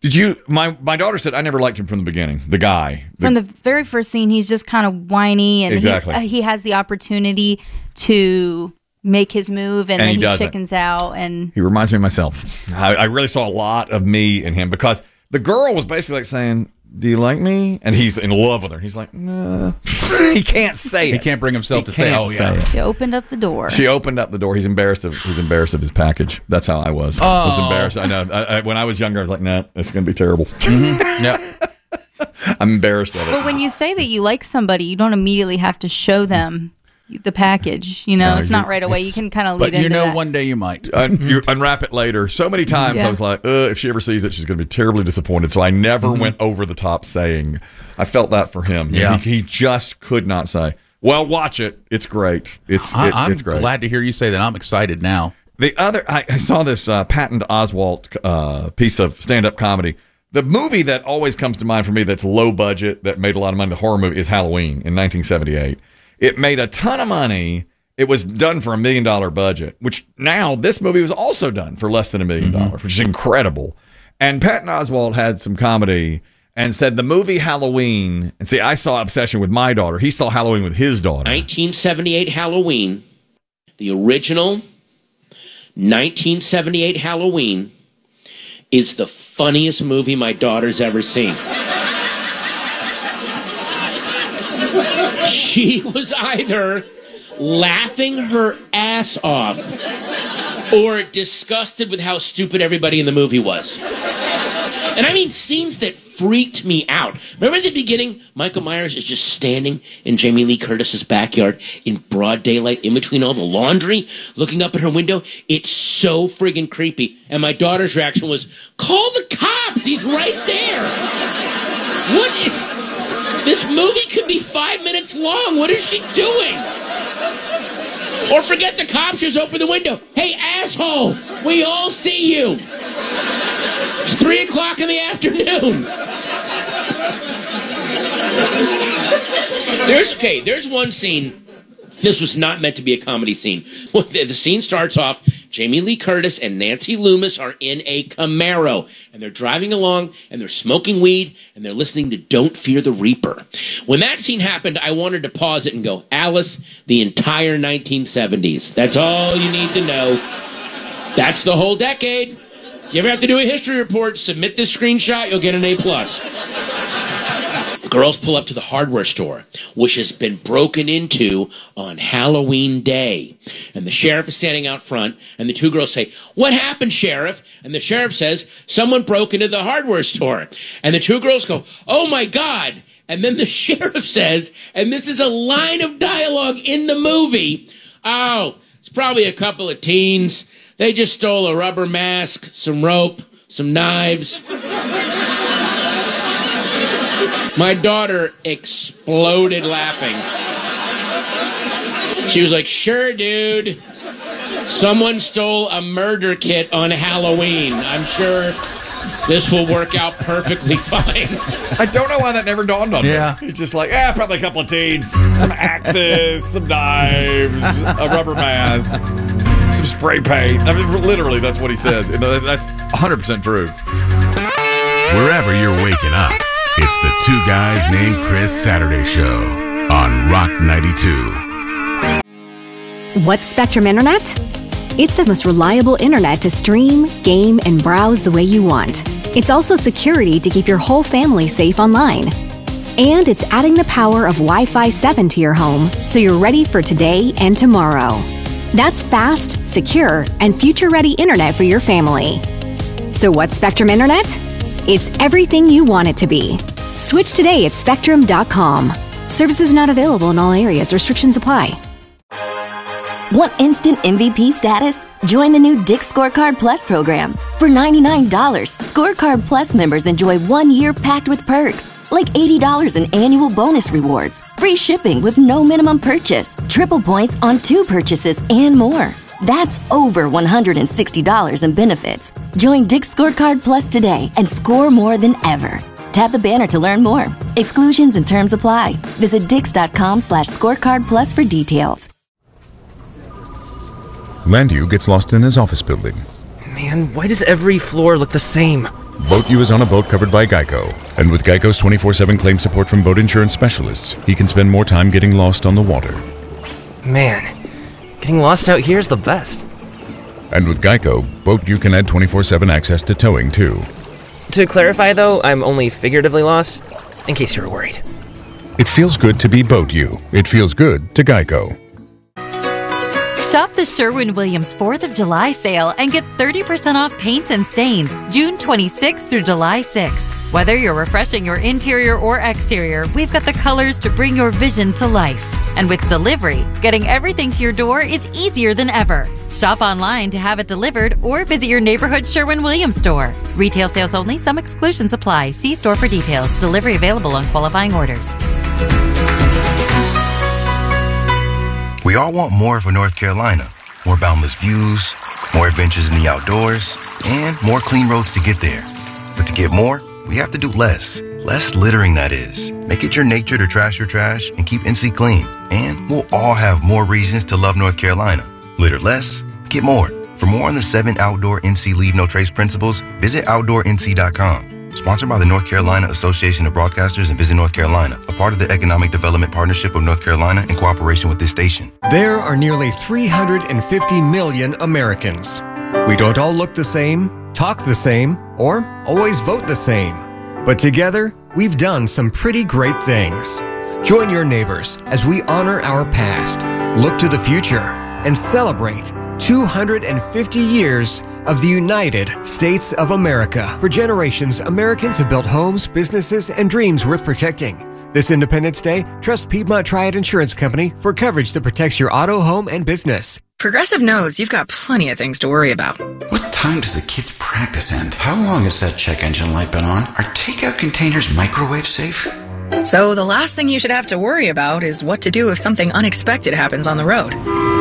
[SPEAKER 1] Did you? My my daughter said I never liked him from the beginning. The guy the,
[SPEAKER 3] from the very first scene, he's just kind of whiny, and
[SPEAKER 1] exactly.
[SPEAKER 3] he, uh, he has the opportunity to make his move, and,
[SPEAKER 1] And
[SPEAKER 3] then
[SPEAKER 1] he
[SPEAKER 3] he,
[SPEAKER 1] doesn't.
[SPEAKER 3] chickens out. And
[SPEAKER 1] He reminds me of myself. I, I really saw a lot of me in him because the girl was basically like saying, "Do you like me?" And he's in love with her. He's like, "Nah." He can't say it.
[SPEAKER 2] He can't bring himself
[SPEAKER 1] He
[SPEAKER 2] to say,
[SPEAKER 1] can't
[SPEAKER 2] "Oh yeah."
[SPEAKER 1] it.
[SPEAKER 3] she opened up the door.
[SPEAKER 1] She opened up the door. He's embarrassed of he's embarrassed of his package. That's how I was. I was
[SPEAKER 2] Oh.
[SPEAKER 1] embarrassed. I know. I, I, when I was younger, I was like, "Nah, it's going to be terrible."
[SPEAKER 2] Mm-hmm. Yeah.
[SPEAKER 1] I'm embarrassed of it.
[SPEAKER 3] But when you say that you like somebody, you don't immediately have to show them the package. You know,
[SPEAKER 1] No,
[SPEAKER 3] it's
[SPEAKER 1] you-
[SPEAKER 3] not right away. You
[SPEAKER 2] it's-
[SPEAKER 3] can kind of lead
[SPEAKER 2] But you
[SPEAKER 3] into
[SPEAKER 2] know,
[SPEAKER 3] that.
[SPEAKER 2] one day you might.
[SPEAKER 1] Un- you unwrap it later. So many times
[SPEAKER 3] Yeah.
[SPEAKER 1] I was like, uh, if she ever sees it, she's going to be terribly disappointed. So I never
[SPEAKER 2] Mm-hmm.
[SPEAKER 1] went over the top saying, I felt that for him.
[SPEAKER 2] Yeah.
[SPEAKER 1] He, he just could not say, well, watch it. It's great. It's,
[SPEAKER 2] I,
[SPEAKER 1] it,
[SPEAKER 2] I'm
[SPEAKER 1] it's great.
[SPEAKER 2] glad to hear you say that. I'm excited now.
[SPEAKER 1] The other, I, I saw this uh, Patton Oswalt uh, piece of stand-up comedy. The movie that always comes to mind for me that's low budget, that made a lot of money, the horror movie, is Halloween in nineteen seventy-eight. It made a ton of money. It was done for a million dollar budget, which now this movie was also done for less than a million dollars, which is incredible. And Patton Oswalt had some comedy and said the movie Halloween, and see, I saw Obsession with my daughter. He saw Halloween with his daughter.
[SPEAKER 5] nineteen seventy-eight Halloween, the original nineteen seventy-eight Halloween, is the funniest movie my daughter's ever seen. She was either laughing her ass off or disgusted with how stupid everybody in the movie was. And I mean scenes that freaked me out. Remember at the beginning, Michael Myers is just standing in Jamie Lee Curtis's backyard in broad daylight in between all the laundry, looking up at her window. It's so friggin' creepy. And my daughter's reaction was, call the cops! He's right there! What is... This movie could be five minutes long. What is she doing? Or forget the cops, just open the window. Hey, asshole! We all see you! It's three o'clock in the afternoon. There's okay. There's one scene. This was not meant to be a comedy scene. Well, the, the scene starts off. Jamie Lee Curtis and Nancy Loomis are in a Camaro, and they're driving along, and they're smoking weed, and they're listening to "Don't Fear the Reaper." When that scene happened, I wanted to pause it and go, Alice, the entire nineteen seventies. That's all you need to know. That's the whole decade. You ever have to do a history report, submit this screenshot, you'll get an A plus. Girls pull up to the hardware store, which has been broken into on Halloween Day. And the sheriff is standing out front, and the two girls say, "What happened, Sheriff?" And the sheriff says, "Someone broke into the hardware store." And the two girls go, "Oh my God." And then the sheriff says, and this is a line of dialogue in the movie, "Oh, it's probably a couple of teens. They just stole a rubber mask, some rope, some knives." My daughter exploded laughing. She was like, "Sure, dude. Someone stole a murder kit on Halloween. I'm sure this will work out perfectly fine."
[SPEAKER 1] I don't know why that never dawned on
[SPEAKER 2] Yeah.
[SPEAKER 1] me. It's just like, ah, probably a couple of teens, some axes, some knives, a rubber mask, some spray paint. I mean, literally, that's what he says. And that's one hundred percent true.
[SPEAKER 7] Wherever you're waking up, it's the Two Guys Named Chris Saturday Show on Rock ninety-two.
[SPEAKER 18] What's Spectrum Internet? It's the most reliable internet to stream, game, and browse the way you want. It's also security to keep your whole family safe online. And it's adding the power of Wi-Fi seven to your home so you're ready for today and tomorrow. That's fast, secure, and future-ready internet for your family. So what's Spectrum Internet? It's everything you want it to be. Switch today at spectrum dot com. Services not available in all areas. Restrictions apply.
[SPEAKER 19] Want instant M V P status? Join the new Dick's Scorecard Plus program. For ninety-nine dollars, Scorecard Plus members enjoy one year packed with perks, like eighty dollars in annual bonus rewards, free shipping with no minimum purchase, triple points on two purchases, and more. That's over one hundred sixty dollars in benefits. Join Dick's Scorecard Plus today and score more than ever. Tap the banner to learn more. Exclusions and terms apply. Visit dix.com slash scorecard plus for details.
[SPEAKER 20] Landu gets lost in his office building.
[SPEAKER 21] Man, why does every floor look the same?
[SPEAKER 20] Boat U is on a boat covered by Geico. And with Geico's twenty-four seven claim support from boat insurance specialists, he can spend more time getting lost on the water.
[SPEAKER 21] Man, getting lost out here is the best.
[SPEAKER 20] And with Geico, Boat U can add twenty-four seven access to towing, too.
[SPEAKER 21] To clarify, though, I'm only figuratively lost, in case you were worried.
[SPEAKER 20] It feels good to be Boat U. It feels good to Geico.
[SPEAKER 22] Shop the Sherwin-Williams fourth of July sale and get thirty percent off paints and stains June twenty-sixth through July sixth. Whether you're refreshing your interior or exterior, we've got the colors to bring your vision to life. And with delivery, getting everything to your door is easier than ever. Shop online to have it delivered or visit your neighborhood Sherwin-Williams store. Retail sales only. Some exclusions apply. See store for details. Delivery available on qualifying orders.
[SPEAKER 23] We all want more for North Carolina. More boundless views, more adventures in the outdoors, and more clean roads to get there. But to get more, we have to do less. Less littering, that is. Make it your nature to trash your trash and keep N C clean. And we'll all have more reasons to love North Carolina. Litter less, get more. For more on the seven outdoor N C Leave No Trace principles, visit outdoor N C dot com. Sponsored by the North Carolina Association of Broadcasters and Visit North Carolina, a part of the Economic Development Partnership of North Carolina in cooperation with this station.
[SPEAKER 13] There are nearly three hundred fifty million Americans. We don't all look the same, talk the same, or always vote the same. But together, we've done some pretty great things. Join your neighbors as we honor our past, look to the future, and celebrate two hundred fifty years of the United States of America. For generations, Americans have built homes, businesses, and dreams worth protecting. This Independence Day, trust Piedmont Triad Insurance Company for coverage that protects your auto, home, and business.
[SPEAKER 24] Progressive knows you've got plenty of things to worry about.
[SPEAKER 25] What time does the kids' practice end? How long has that check engine light been on? Are takeout containers microwave safe?
[SPEAKER 24] So the last thing you should have to worry about is what to do if something unexpected happens on the road.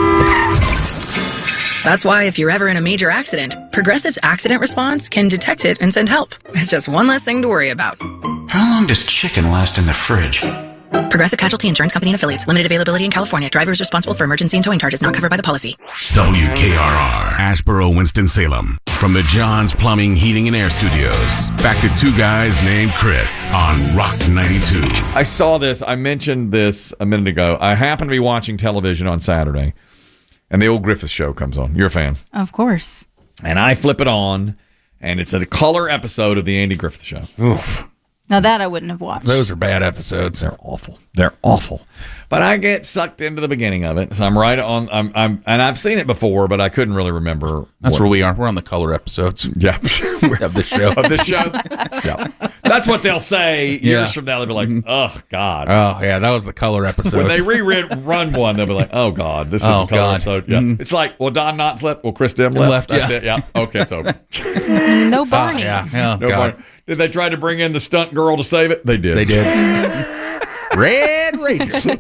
[SPEAKER 24] That's why if you're ever in a major accident, Progressive's accident response can detect it and send help. It's just one less thing to worry about.
[SPEAKER 25] How long does chicken last in the fridge?
[SPEAKER 24] Progressive Casualty Insurance Company and Affiliates. Limited availability in California. Driver is responsible for emergency and towing charges not covered by the policy.
[SPEAKER 7] W K R R, Asheboro, Winston-Salem. From the John's Plumbing, Heating, and Air Studios. Back to Two Guys Named Chris on Rock ninety-two.
[SPEAKER 1] I saw this. I mentioned this a minute ago. I happened to be watching television on Saturday, and the old Griffith Show comes on. You're a fan.
[SPEAKER 3] Of course.
[SPEAKER 1] And I flip it on, and it's a color episode of the Andy Griffith Show.
[SPEAKER 2] Oof.
[SPEAKER 3] Now that I wouldn't have watched.
[SPEAKER 2] Those are bad episodes.
[SPEAKER 1] They're awful. They're awful. But I get sucked into the beginning of it. So I'm right on. I'm. I'm. And I've seen it before, but I couldn't really remember.
[SPEAKER 2] That's
[SPEAKER 1] what,
[SPEAKER 2] where we are. We're on the color episodes.
[SPEAKER 1] Yeah.
[SPEAKER 2] of the show.
[SPEAKER 1] Of the show. Yeah. That's what they'll say years
[SPEAKER 2] Yeah.
[SPEAKER 1] from now. They'll be like, "Oh God."
[SPEAKER 2] Oh yeah, that was the color episode.
[SPEAKER 1] When they rerun one, they'll be like, "Oh God, this is
[SPEAKER 2] Oh,
[SPEAKER 1] a color
[SPEAKER 2] God.
[SPEAKER 1] episode." Yeah.
[SPEAKER 2] Mhm.
[SPEAKER 1] It's like, well, Don Knotts left. Well, Chris Dim left.
[SPEAKER 2] Left,
[SPEAKER 1] That's
[SPEAKER 2] yeah.
[SPEAKER 1] it. Yeah. Okay, it's over.
[SPEAKER 3] No Barney.
[SPEAKER 2] Oh, yeah. Oh,
[SPEAKER 1] No
[SPEAKER 2] God.
[SPEAKER 1] Barney. Did they try to bring in the stunt girl to save it? They did.
[SPEAKER 2] They did. Red Ranger.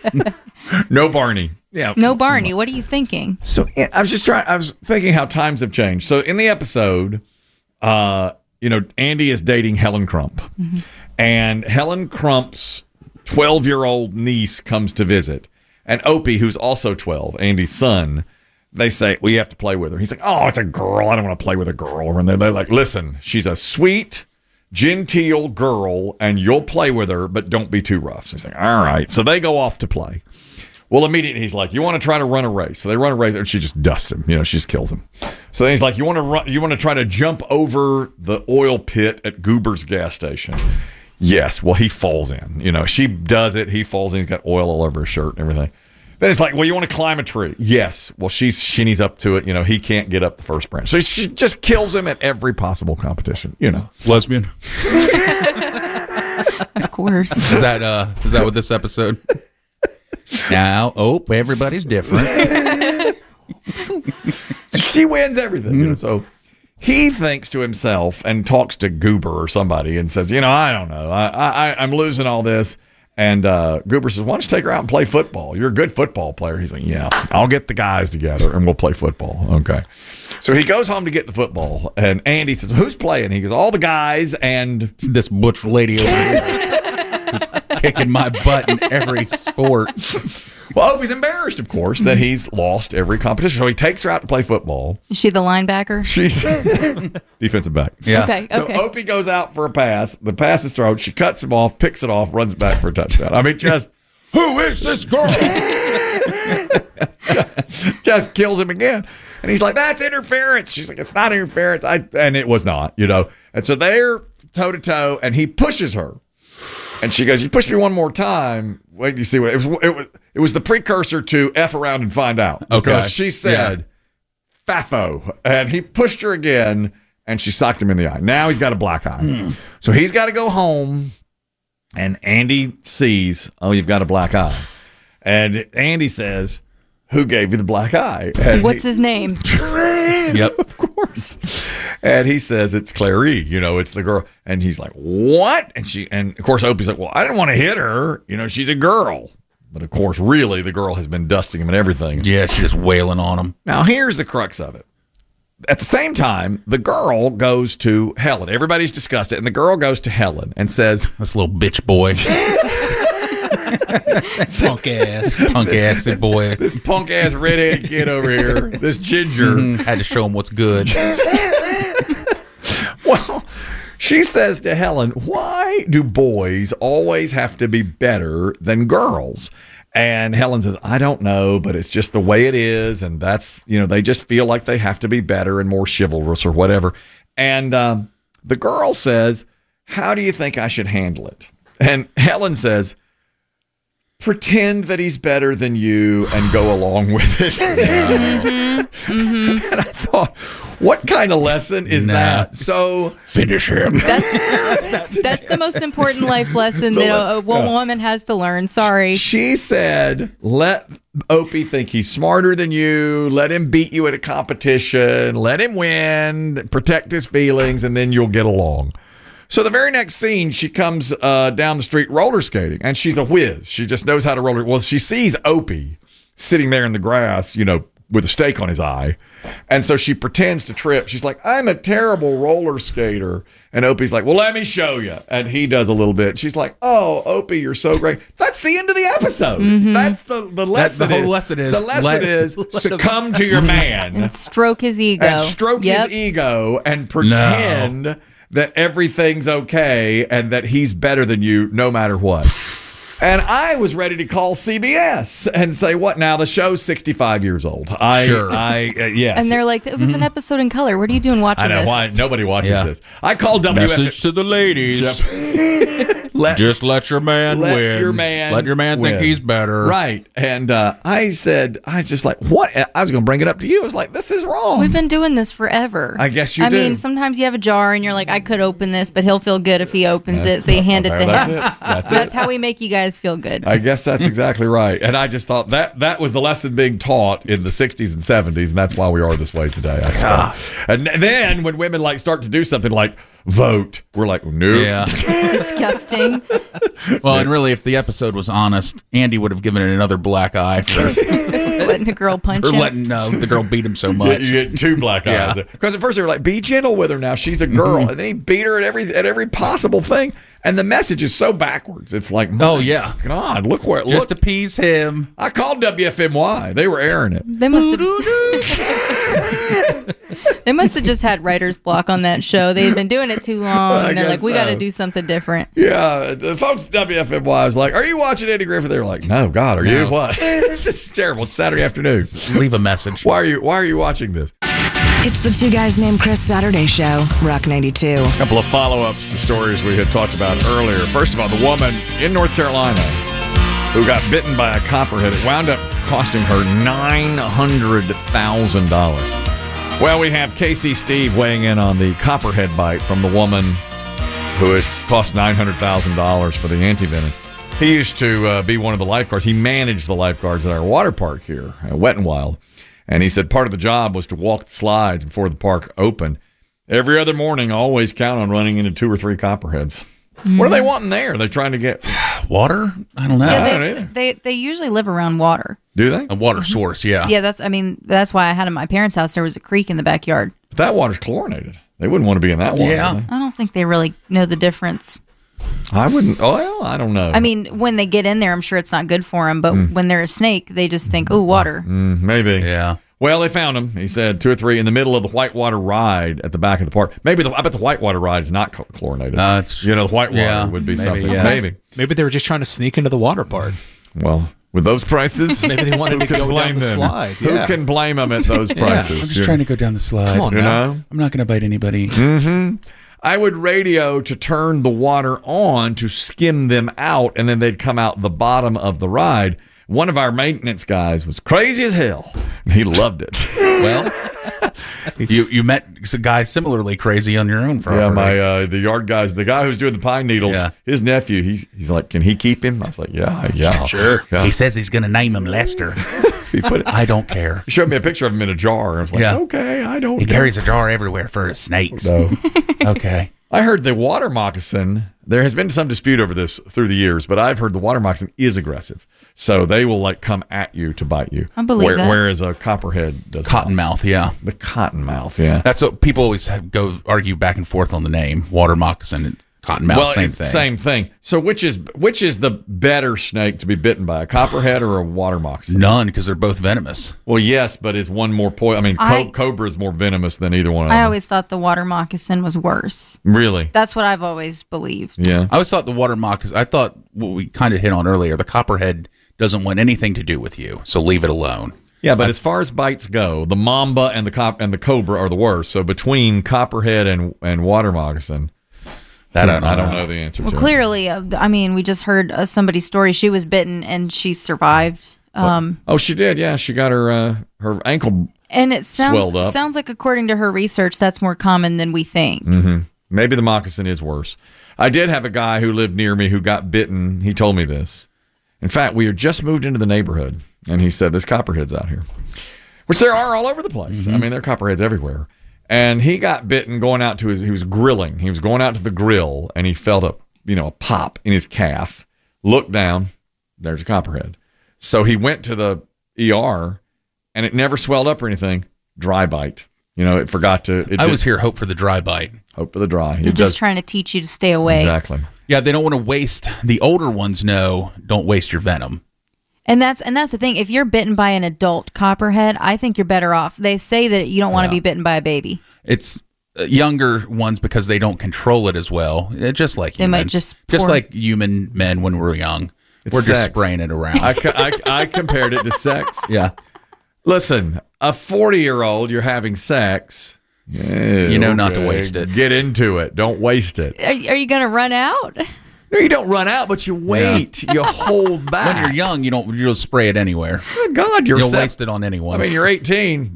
[SPEAKER 1] No Barney. Yeah.
[SPEAKER 3] No Barney. What are you thinking?
[SPEAKER 1] So yeah, I was just trying. I was thinking how times have changed. So in the episode, uh, you know, Andy is dating Helen Crump,
[SPEAKER 3] Mm-hmm.
[SPEAKER 1] and Helen Crump's twelve-year-old niece comes to visit, and Opie, who's also twelve, Andy's son. They say, well, you have to play with her. He's like, oh, it's a girl. I don't want to play with a girl. And they're, they're like, listen, she's a sweet, genteel girl, and you'll play with her, but don't be too rough. So he's like, all right. So they go off to play. Well, immediately he's like, you want to try to run a race. So they run a race, and she just dusts him. You know, she just kills him. So then he's like, you want to run? You want to try to jump over the oil pit at Goober's gas station? Yes. Well, he falls in. You know, she does it. He falls in. He's got oil all over his shirt and everything. Then it's like, well, you want to climb a tree? Yes. Well, she's shinnies up to it. You know, he can't get up the first branch. So she just kills him at every possible competition. You know,
[SPEAKER 2] lesbian.
[SPEAKER 3] Of course.
[SPEAKER 2] Is that uh? Is that what this episode? Now, oh, everybody's different.
[SPEAKER 1] She wins everything. You know, so he thinks to himself and talks to Goober or somebody and says, you know, I don't know. I, I, I'm losing all this. And uh, Goober says, why don't you take her out and play football? You're a good football player. He's like, yeah, I'll get the guys together and we'll play football. Okay. So he goes home to get the football. And Andy says, who's playing? He goes, all the guys and
[SPEAKER 2] this butch lady over here. kicking my butt in every sport.
[SPEAKER 1] Well, Opie's embarrassed, of course, that he's lost every competition. So he takes her out to play football.
[SPEAKER 3] Is she the linebacker?
[SPEAKER 1] She's defensive back.
[SPEAKER 2] Yeah.
[SPEAKER 3] Okay,
[SPEAKER 1] So
[SPEAKER 3] okay.
[SPEAKER 1] Opie goes out for a pass. The pass is thrown. She cuts him off, picks it off, runs back for a touchdown. I mean, just who is this girl? Just kills him again. And he's like, that's interference. She's like, it's not interference. I and it was not, you know. And so they're toe to toe, and he pushes her. And she goes, you push me one more time. Wait till you see what it was. It was, it was the precursor to F around and find out.
[SPEAKER 2] Okay.
[SPEAKER 1] Because she said, yeah. Faffo. And he pushed her again, and she socked him in the eye. Now he's got a black eye. Mm. So he's got to go home, and Andy sees, oh, you've got a black eye. And Andy says, who gave you the black eye? And
[SPEAKER 3] What's
[SPEAKER 1] he,
[SPEAKER 3] his name?
[SPEAKER 1] Yep, of course. And he says it's Clary, you know, it's the girl. And he's like, what? And she, and of course, Opie's like, well, I didn't want to hit her. You know, she's a girl. But of course, really, the girl has been dusting him and everything.
[SPEAKER 2] Yeah, she's just wailing on him.
[SPEAKER 1] Now, here's the crux of it. At the same time, the girl goes to Helen. Everybody's discussed it. And the girl goes to Helen and says,
[SPEAKER 2] this little bitch boy. Punk ass, punk ass boy.
[SPEAKER 1] This punk ass redheaded kid over here, this ginger.
[SPEAKER 2] Mm, had to show him what's good.
[SPEAKER 1] Well, she says to Helen, why do boys always have to be better than girls? And Helen says, I don't know, but it's just the way it is. And that's, you know, they just feel like they have to be better and more chivalrous or whatever. And um, the girl says, how do you think I should handle it? And Helen says, pretend that he's better than you and go along with it.
[SPEAKER 3] Mm-hmm, mm-hmm.
[SPEAKER 1] And I thought, what kind of lesson is
[SPEAKER 2] Nah.
[SPEAKER 1] that? So
[SPEAKER 2] finish him.
[SPEAKER 3] That's, that's the most important life lesson that a, a woman has to learn. Sorry.
[SPEAKER 1] She said, let Opie think he's smarter than you. Let him beat you at a competition. Let him win. Protect his feelings, and then you'll get along. So the very next scene, she comes uh, down the street roller skating, and she's a whiz. She just knows how to roller. Well, she sees Opie sitting there in the grass, you know, with a stake on his eye. And so she pretends to trip. She's like, I'm a terrible roller skater. And Opie's like, well, let me show you. And he does a little bit. She's like, oh, Opie, you're so great. That's the end of the episode.
[SPEAKER 3] Mm-hmm.
[SPEAKER 1] That's the, the lesson.
[SPEAKER 2] the whole
[SPEAKER 1] is,
[SPEAKER 2] lesson is
[SPEAKER 1] The lesson
[SPEAKER 2] let-
[SPEAKER 1] is
[SPEAKER 2] let
[SPEAKER 1] succumb to your man.
[SPEAKER 3] And stroke his ego.
[SPEAKER 1] And stroke
[SPEAKER 3] Yep.
[SPEAKER 1] his ego and pretend
[SPEAKER 2] No.
[SPEAKER 1] that everything's okay and that he's better than you no matter what. And I was ready to call C B S and say, what now? The show's sixty-five years old. I,
[SPEAKER 2] Sure.
[SPEAKER 1] I, uh, yes.
[SPEAKER 3] And they're like, it was an episode in color. What are you doing watching
[SPEAKER 1] I know
[SPEAKER 3] this?
[SPEAKER 1] why nobody watches
[SPEAKER 2] Yeah.
[SPEAKER 1] this. I called W F M.
[SPEAKER 2] Message to the ladies.
[SPEAKER 1] Let,
[SPEAKER 2] Just let your man
[SPEAKER 1] let
[SPEAKER 2] win.
[SPEAKER 1] your man
[SPEAKER 2] Let your man think
[SPEAKER 1] win.
[SPEAKER 2] he's better.
[SPEAKER 1] Right. And uh, I said, I just like, what? I was going to bring it up to you. I was like, this is wrong.
[SPEAKER 3] We've been doing this forever.
[SPEAKER 1] I guess you
[SPEAKER 3] I
[SPEAKER 1] do.
[SPEAKER 3] mean, sometimes you have a jar and you're like, I could open this, but he'll feel good if he opens
[SPEAKER 1] That's-
[SPEAKER 3] it. So you hand it to
[SPEAKER 1] that's
[SPEAKER 3] him.
[SPEAKER 1] it. That's
[SPEAKER 3] That's
[SPEAKER 1] it.
[SPEAKER 3] how we make you guys feel good.
[SPEAKER 1] I guess that's exactly right. And I just thought that that was the lesson being taught in the sixties and seventies, and that's why we are this way today, I suppose. And then when women like start to do something like vote, we're like, no.
[SPEAKER 2] Yeah.
[SPEAKER 3] Disgusting.
[SPEAKER 2] Well, and really, if the episode was honest, Andy would have given it another black eye for,
[SPEAKER 3] Letting a girl punch
[SPEAKER 2] for
[SPEAKER 3] him.
[SPEAKER 2] letting uh, the girl beat him so much.
[SPEAKER 1] You get two black
[SPEAKER 2] Yeah.
[SPEAKER 1] eyes. Because at first they were like, be gentle with her now. She's a girl.
[SPEAKER 2] Mhm.
[SPEAKER 1] And then he beat her at every at every possible thing. And the message is so backwards. It's like,
[SPEAKER 2] Oh,
[SPEAKER 1] my
[SPEAKER 2] yeah.
[SPEAKER 1] God, look where it
[SPEAKER 2] Just
[SPEAKER 1] look.
[SPEAKER 2] appease him.
[SPEAKER 1] I called W F M Y. They were airing it.
[SPEAKER 3] They must have. They must have just had writer's block on that show. They had been doing it too long.
[SPEAKER 1] I
[SPEAKER 3] And they're like,
[SPEAKER 1] guess
[SPEAKER 3] we got to
[SPEAKER 1] so.
[SPEAKER 3] do something different.
[SPEAKER 1] Yeah, the folks at W F M Y was like, are you watching Eddie Griffith? They were like, no, God, are you?
[SPEAKER 2] No.
[SPEAKER 1] What? This is terrible. It's Saturday afternoon.
[SPEAKER 2] Leave a message.
[SPEAKER 1] Why are you Why are you watching this?
[SPEAKER 4] It's the Two Guys Named Chris Saturday Show, Rock ninety-two.
[SPEAKER 1] A couple of follow-ups to stories we had talked about earlier. First of all, the woman in North Carolina who got bitten by a copperhead, it wound up costing her nine hundred thousand dollars. Well, we have Casey Steve weighing in on the copperhead bite from the woman who had cost nine hundred thousand dollars for the anti-venom. He used to uh, be one of the lifeguards. He managed the lifeguards at our water park here, at Wet n Wild. And he said part of the job was to walk the slides before the park opened. Every other morning, always count on running into two or three copperheads. Mm-hmm. What are they wanting there? Are they trying to get
[SPEAKER 2] water? I don't know.
[SPEAKER 3] Yeah,
[SPEAKER 1] I don't
[SPEAKER 3] they,
[SPEAKER 1] either.
[SPEAKER 3] they they usually live around water.
[SPEAKER 1] Do they?
[SPEAKER 2] A water source, yeah.
[SPEAKER 3] Yeah, that's. I mean, that's why I had at my parents' house. There was a creek in the backyard.
[SPEAKER 1] But that water's chlorinated. They wouldn't want to be in that water.
[SPEAKER 2] Yeah.
[SPEAKER 1] would they?
[SPEAKER 3] I don't think they really know the difference.
[SPEAKER 1] I wouldn't. Oh, well, I don't know.
[SPEAKER 3] I mean, when they get in there, I'm sure it's not good for them. But
[SPEAKER 1] Mm.
[SPEAKER 3] when they're a snake, they just think, "Oh, water."
[SPEAKER 1] Mm, maybe.
[SPEAKER 2] Yeah.
[SPEAKER 1] Well, they found him. He said two or three in the middle of the whitewater ride at the back of the park. Maybe the, I bet the whitewater ride is not chl- chlorinated.
[SPEAKER 2] Uh, it's,
[SPEAKER 1] you know, the whitewater
[SPEAKER 2] yeah,
[SPEAKER 1] would be
[SPEAKER 2] maybe,
[SPEAKER 1] something.
[SPEAKER 2] yeah.
[SPEAKER 1] Maybe.
[SPEAKER 17] Maybe they were just trying to sneak into the water park.
[SPEAKER 1] Well, with those prices,
[SPEAKER 17] Maybe they wanted
[SPEAKER 1] who
[SPEAKER 17] to
[SPEAKER 1] can
[SPEAKER 17] go
[SPEAKER 1] blame
[SPEAKER 17] down the
[SPEAKER 1] them?
[SPEAKER 17] slide.
[SPEAKER 1] Who
[SPEAKER 17] Yeah.
[SPEAKER 1] can blame them at those
[SPEAKER 17] Yeah.
[SPEAKER 1] prices?
[SPEAKER 2] I'm just
[SPEAKER 1] You-
[SPEAKER 2] trying to go down the slide.
[SPEAKER 17] Come on
[SPEAKER 1] you
[SPEAKER 17] now.
[SPEAKER 1] know?
[SPEAKER 2] I'm not going to bite anybody.
[SPEAKER 1] Mm-hmm. I would radio to turn the water on to skim them out, and then they'd come out the bottom of the ride. One of our maintenance guys was crazy as hell. He loved it.
[SPEAKER 2] Well, you you met a guy similarly crazy on your own property.
[SPEAKER 1] Yeah, my uh, the yard guys, the guy who's doing the pine needles,
[SPEAKER 2] Yeah.
[SPEAKER 1] his nephew, he's he's like, can he keep him? I was like, yeah, yeah,
[SPEAKER 2] Sure.
[SPEAKER 1] Yeah.
[SPEAKER 2] He says he's going to name him Lester.
[SPEAKER 1] He put it,
[SPEAKER 2] I don't care.
[SPEAKER 1] he showed me a picture of him in a jar. And I was like,
[SPEAKER 2] Yeah.
[SPEAKER 1] okay, I don't.
[SPEAKER 2] He
[SPEAKER 1] know.
[SPEAKER 2] carries a jar everywhere for his snakes.
[SPEAKER 1] No.
[SPEAKER 2] Okay.
[SPEAKER 1] I heard the water moccasin. There has been some dispute over this through the years, but I've heard the water moccasin is aggressive, so they will like come at you to bite you.
[SPEAKER 3] I believe
[SPEAKER 1] Where-
[SPEAKER 3] that.
[SPEAKER 1] Whereas a copperhead does not.
[SPEAKER 2] Cottonmouth, yeah.
[SPEAKER 1] The cottonmouth, yeah.
[SPEAKER 2] That's what people always have, go argue back and forth on the name. Water moccasin and cottonmouth,
[SPEAKER 1] well,
[SPEAKER 2] same
[SPEAKER 1] it's the
[SPEAKER 2] thing.
[SPEAKER 1] same thing. So which is which is the better snake to be bitten by, a copperhead or a water moccasin?
[SPEAKER 2] None, because they're both venomous.
[SPEAKER 1] Well, yes, but is one more poison? I mean, co-
[SPEAKER 3] I-
[SPEAKER 1] cobra is more venomous than either one of
[SPEAKER 3] I
[SPEAKER 1] them.
[SPEAKER 3] always thought the water moccasin was worse.
[SPEAKER 1] Really?
[SPEAKER 3] That's what I've always believed.
[SPEAKER 1] Yeah.
[SPEAKER 2] I always thought the water moccasin, I thought what we kind of hit on earlier, the copperhead doesn't want anything to do with you, so leave it alone.
[SPEAKER 1] Yeah, but as far as bites go, the mamba and the cop and the cobra are the worst. So between copperhead and and water moccasin,
[SPEAKER 2] That I don't
[SPEAKER 1] I don't
[SPEAKER 2] know.
[SPEAKER 1] know the answer
[SPEAKER 3] Well,
[SPEAKER 1] to.
[SPEAKER 3] clearly, uh, I mean, we just heard uh, somebody's story. She was bitten and she survived. Um,
[SPEAKER 1] Oh, she did. Yeah, she got her uh, her ankle.
[SPEAKER 3] and it
[SPEAKER 1] swelled
[SPEAKER 3] sounds
[SPEAKER 1] up.
[SPEAKER 3] sounds like, according to her research, that's more common than we think.
[SPEAKER 1] Mm-hmm. Maybe the moccasin is worse. I did have a guy who lived near me who got bitten. He told me this. In fact, we had just moved into the neighborhood, and he said, "There's copperheads out here," which there are all over the place. I mean, there are copperheads everywhere. And he got bitten going out to his. He was grilling. He was going out to the grill, and he felt a you know a pop in his calf. Looked down. There's a copperhead. So he went to the E R, and it never swelled up or anything. Dry bite. You know, it forgot to. It
[SPEAKER 2] I
[SPEAKER 1] did-
[SPEAKER 2] was here, hope for the dry bite.
[SPEAKER 1] Hope for the dry.
[SPEAKER 3] They're
[SPEAKER 1] It
[SPEAKER 3] just
[SPEAKER 1] does-
[SPEAKER 3] trying to teach you to stay away.
[SPEAKER 1] Exactly.
[SPEAKER 2] Yeah, they don't want to waste. The older ones know, don't waste your venom.
[SPEAKER 3] And that's and that's the thing. If you're bitten by an adult copperhead, I think you're better off. They say that you don't want to
[SPEAKER 2] Yeah.
[SPEAKER 3] be bitten by a baby.
[SPEAKER 2] It's uh, younger ones because they don't control it as well. Uh, just like
[SPEAKER 3] They might
[SPEAKER 2] humans.
[SPEAKER 3] just
[SPEAKER 2] just
[SPEAKER 3] pour-
[SPEAKER 2] like human men when we're young.
[SPEAKER 1] It's
[SPEAKER 2] we're just
[SPEAKER 1] sex.
[SPEAKER 2] spraying it around.
[SPEAKER 1] I, co- I, I compared it to sex.
[SPEAKER 2] Yeah.
[SPEAKER 1] Listen, a forty-year-old, you're having sex. Yeah,
[SPEAKER 2] You know not to
[SPEAKER 1] okay.
[SPEAKER 2] waste it.
[SPEAKER 1] Get into it. Don't waste it.
[SPEAKER 3] Are, are you going to run out?
[SPEAKER 1] No, you don't run out, but you wait. You hold back.
[SPEAKER 2] When you're young, you don't you'll spray it anywhere.
[SPEAKER 1] Good God, you're
[SPEAKER 2] You'll
[SPEAKER 1] set-
[SPEAKER 2] waste it on anyone.
[SPEAKER 1] I mean, you're eighteen.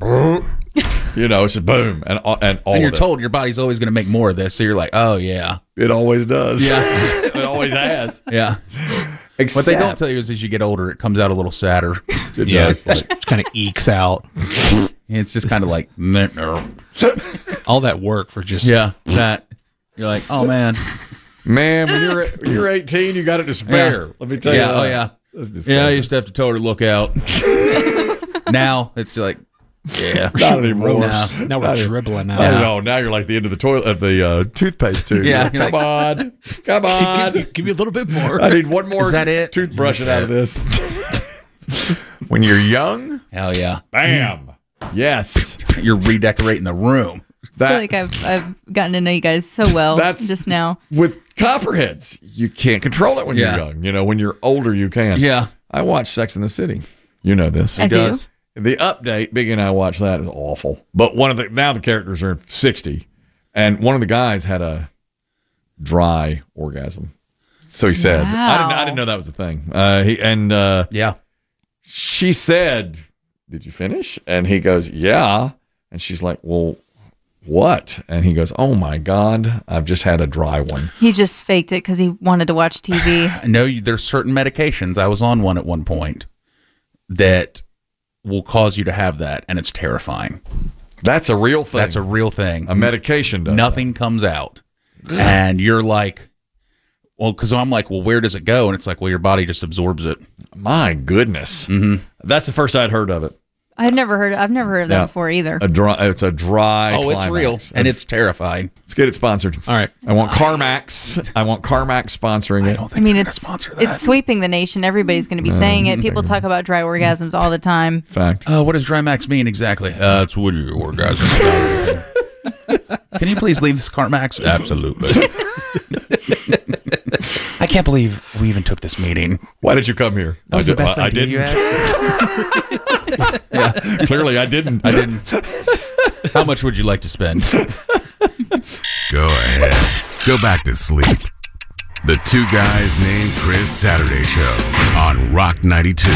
[SPEAKER 1] You know, it's just boom, and and all
[SPEAKER 2] and you're
[SPEAKER 1] of it.
[SPEAKER 2] told your body's always going to make more of this, so you're like, oh yeah,
[SPEAKER 1] It always does.
[SPEAKER 2] Yeah.
[SPEAKER 1] it always has.
[SPEAKER 2] yeah.
[SPEAKER 1] Except,
[SPEAKER 2] What they don't tell you is as you get older, it comes out a little sadder.
[SPEAKER 1] It
[SPEAKER 17] Yeah,
[SPEAKER 1] does.
[SPEAKER 17] it just kind of ekes out.
[SPEAKER 2] It's just kind of like,
[SPEAKER 17] All that work for just
[SPEAKER 2] yeah, that. You're like, oh man,
[SPEAKER 1] Man, when you're when you're eighteen, you got it to spare.
[SPEAKER 2] Yeah.
[SPEAKER 1] Let me tell
[SPEAKER 2] yeah,
[SPEAKER 1] you.
[SPEAKER 2] oh
[SPEAKER 1] that.
[SPEAKER 2] yeah,
[SPEAKER 1] That's
[SPEAKER 2] yeah. I
[SPEAKER 1] disgusting.
[SPEAKER 2] used to have to tell her to look out. Now it's like, yeah,
[SPEAKER 1] Not anymore.
[SPEAKER 2] No.
[SPEAKER 17] now we're dribbling
[SPEAKER 1] I
[SPEAKER 17] out.
[SPEAKER 1] don't know. Now you're like the end of the toilet of the uh, toothpaste tube.
[SPEAKER 2] Yeah,
[SPEAKER 1] Come
[SPEAKER 2] you're
[SPEAKER 1] on, come on.
[SPEAKER 17] give, give me a little bit more.
[SPEAKER 1] I need one more
[SPEAKER 2] Is that it?
[SPEAKER 1] toothbrushing
[SPEAKER 2] That's
[SPEAKER 1] out of this. When you're young,
[SPEAKER 2] Hell yeah,
[SPEAKER 1] bam. Yes.
[SPEAKER 2] you're redecorating the room.
[SPEAKER 3] I feel
[SPEAKER 1] That
[SPEAKER 3] like I've I've gotten to know you guys so well
[SPEAKER 1] That's-
[SPEAKER 3] just now.
[SPEAKER 1] with copperheads, you can't control it when
[SPEAKER 2] Yeah.
[SPEAKER 1] you're young. You know, when you're older, you can.
[SPEAKER 2] Yeah,
[SPEAKER 1] I watch Sex in the City. You know this.
[SPEAKER 3] I do.
[SPEAKER 2] does.
[SPEAKER 1] The update, Biggie and I watched that. It was awful. But one of the now the characters are sixty, and one of the guys had a dry orgasm. So he said, I didn't. I
[SPEAKER 3] Wow.
[SPEAKER 1] didn't know that was a thing. Uh, he and uh,
[SPEAKER 2] Yeah,
[SPEAKER 1] she said, "Did you finish?" And he goes, "Yeah." And she's like, "Well, what?" And he goes, "Oh my God, I've just had a dry one."
[SPEAKER 3] He just faked it because he wanted to watch T V.
[SPEAKER 2] I know you- there's certain medications. I was on one at one point that will cause you to have that, and it's terrifying.
[SPEAKER 1] That's a real thing.
[SPEAKER 2] That's a real thing.
[SPEAKER 1] a medication does.
[SPEAKER 2] Nothing comes out, and you're like, well, because I'm like, well, where does it go? And it's like, well, your body just absorbs it.
[SPEAKER 1] that. My goodness,
[SPEAKER 2] Mm-hmm.
[SPEAKER 1] that's the first I'd heard of it.
[SPEAKER 3] I've never heard. I've never heard of that
[SPEAKER 1] Yeah.
[SPEAKER 3] before either.
[SPEAKER 1] A dry, it's a dry.
[SPEAKER 2] Oh, it's
[SPEAKER 1] climax.
[SPEAKER 2] real, and it's terrifying.
[SPEAKER 1] Let's get it sponsored.
[SPEAKER 17] All right.
[SPEAKER 1] I want CarMax. I want CarMax sponsoring it. I don't
[SPEAKER 3] I mean, it's it's sweeping the nation. Everybody's going to be saying it. People talk about dry orgasms all the time.
[SPEAKER 1] Fact.
[SPEAKER 2] Uh, what does dry max mean exactly? Uh, it's what your orgasm is. Can you please leave this CarMax? Absolutely. I can't believe we even took this meeting.
[SPEAKER 1] Why did you come here?
[SPEAKER 2] That was
[SPEAKER 1] I
[SPEAKER 2] the
[SPEAKER 1] did-
[SPEAKER 2] best
[SPEAKER 1] I- I
[SPEAKER 2] idea you
[SPEAKER 1] didn't.
[SPEAKER 2] had.
[SPEAKER 1] Yeah, clearly I didn't.
[SPEAKER 2] I didn't. How much would you like to spend?
[SPEAKER 7] Go ahead. Go back to sleep. The Two Guys Named Chris Saturday Show on Rock ninety-two.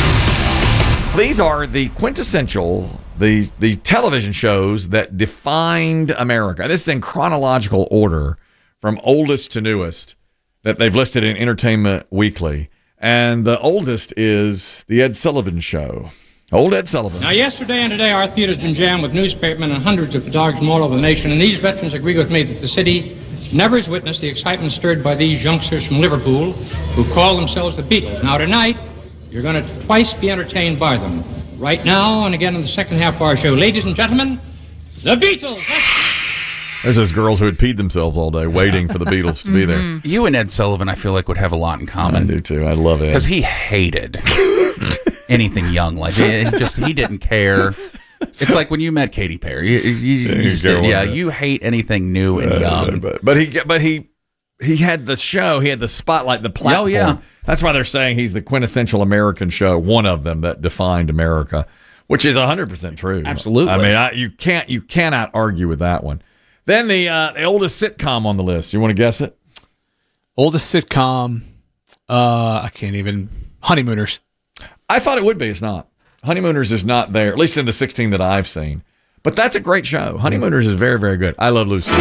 [SPEAKER 1] These are the quintessential, the the television shows that defined America. This is in chronological order from oldest to newest that they've listed in Entertainment Weekly. And the oldest is The Ed Sullivan Show. Old Ed Sullivan.
[SPEAKER 6] Now, yesterday and today, our theater's been jammed with newspapermen and hundreds of photographers from all over the nation, and these veterans agree with me that the city never has witnessed the excitement stirred by these youngsters from Liverpool who call themselves the Beatles. Now, tonight, you're going to twice be entertained by them. Right now, and again in the second half of our show. Ladies and gentlemen, the Beatles!
[SPEAKER 1] There's those girls who had peed themselves all day waiting for the Beatles to be there.
[SPEAKER 2] You and Ed Sullivan, I feel like, would have a lot in common.
[SPEAKER 1] I do too. I love it.
[SPEAKER 2] Because he hated anything young. Like, he just, he didn't care. It's like when you met Katy Perry. You, you, you,
[SPEAKER 1] There
[SPEAKER 2] you
[SPEAKER 1] you
[SPEAKER 2] said,
[SPEAKER 1] go,
[SPEAKER 2] yeah,
[SPEAKER 1] yeah.
[SPEAKER 2] you hate anything new and
[SPEAKER 1] Uh,
[SPEAKER 2] young.
[SPEAKER 1] But, but he but he he had the show, he had the spotlight, the platform.
[SPEAKER 2] Oh, yeah.
[SPEAKER 1] That's why they're saying he's the quintessential American show, one of them that defined America, which is one hundred percent true.
[SPEAKER 2] Absolutely.
[SPEAKER 1] I mean, I, you can't you cannot argue with that one. Then the uh, the oldest sitcom on the list. You want to guess it?
[SPEAKER 17] Oldest sitcom. Uh, I can't even. Honeymooners.
[SPEAKER 1] I thought it would be. It's not. Honeymooners is not there, at least in the sixteen that I've seen. But that's a great show. Honeymooners is very, very good. I love Lucille.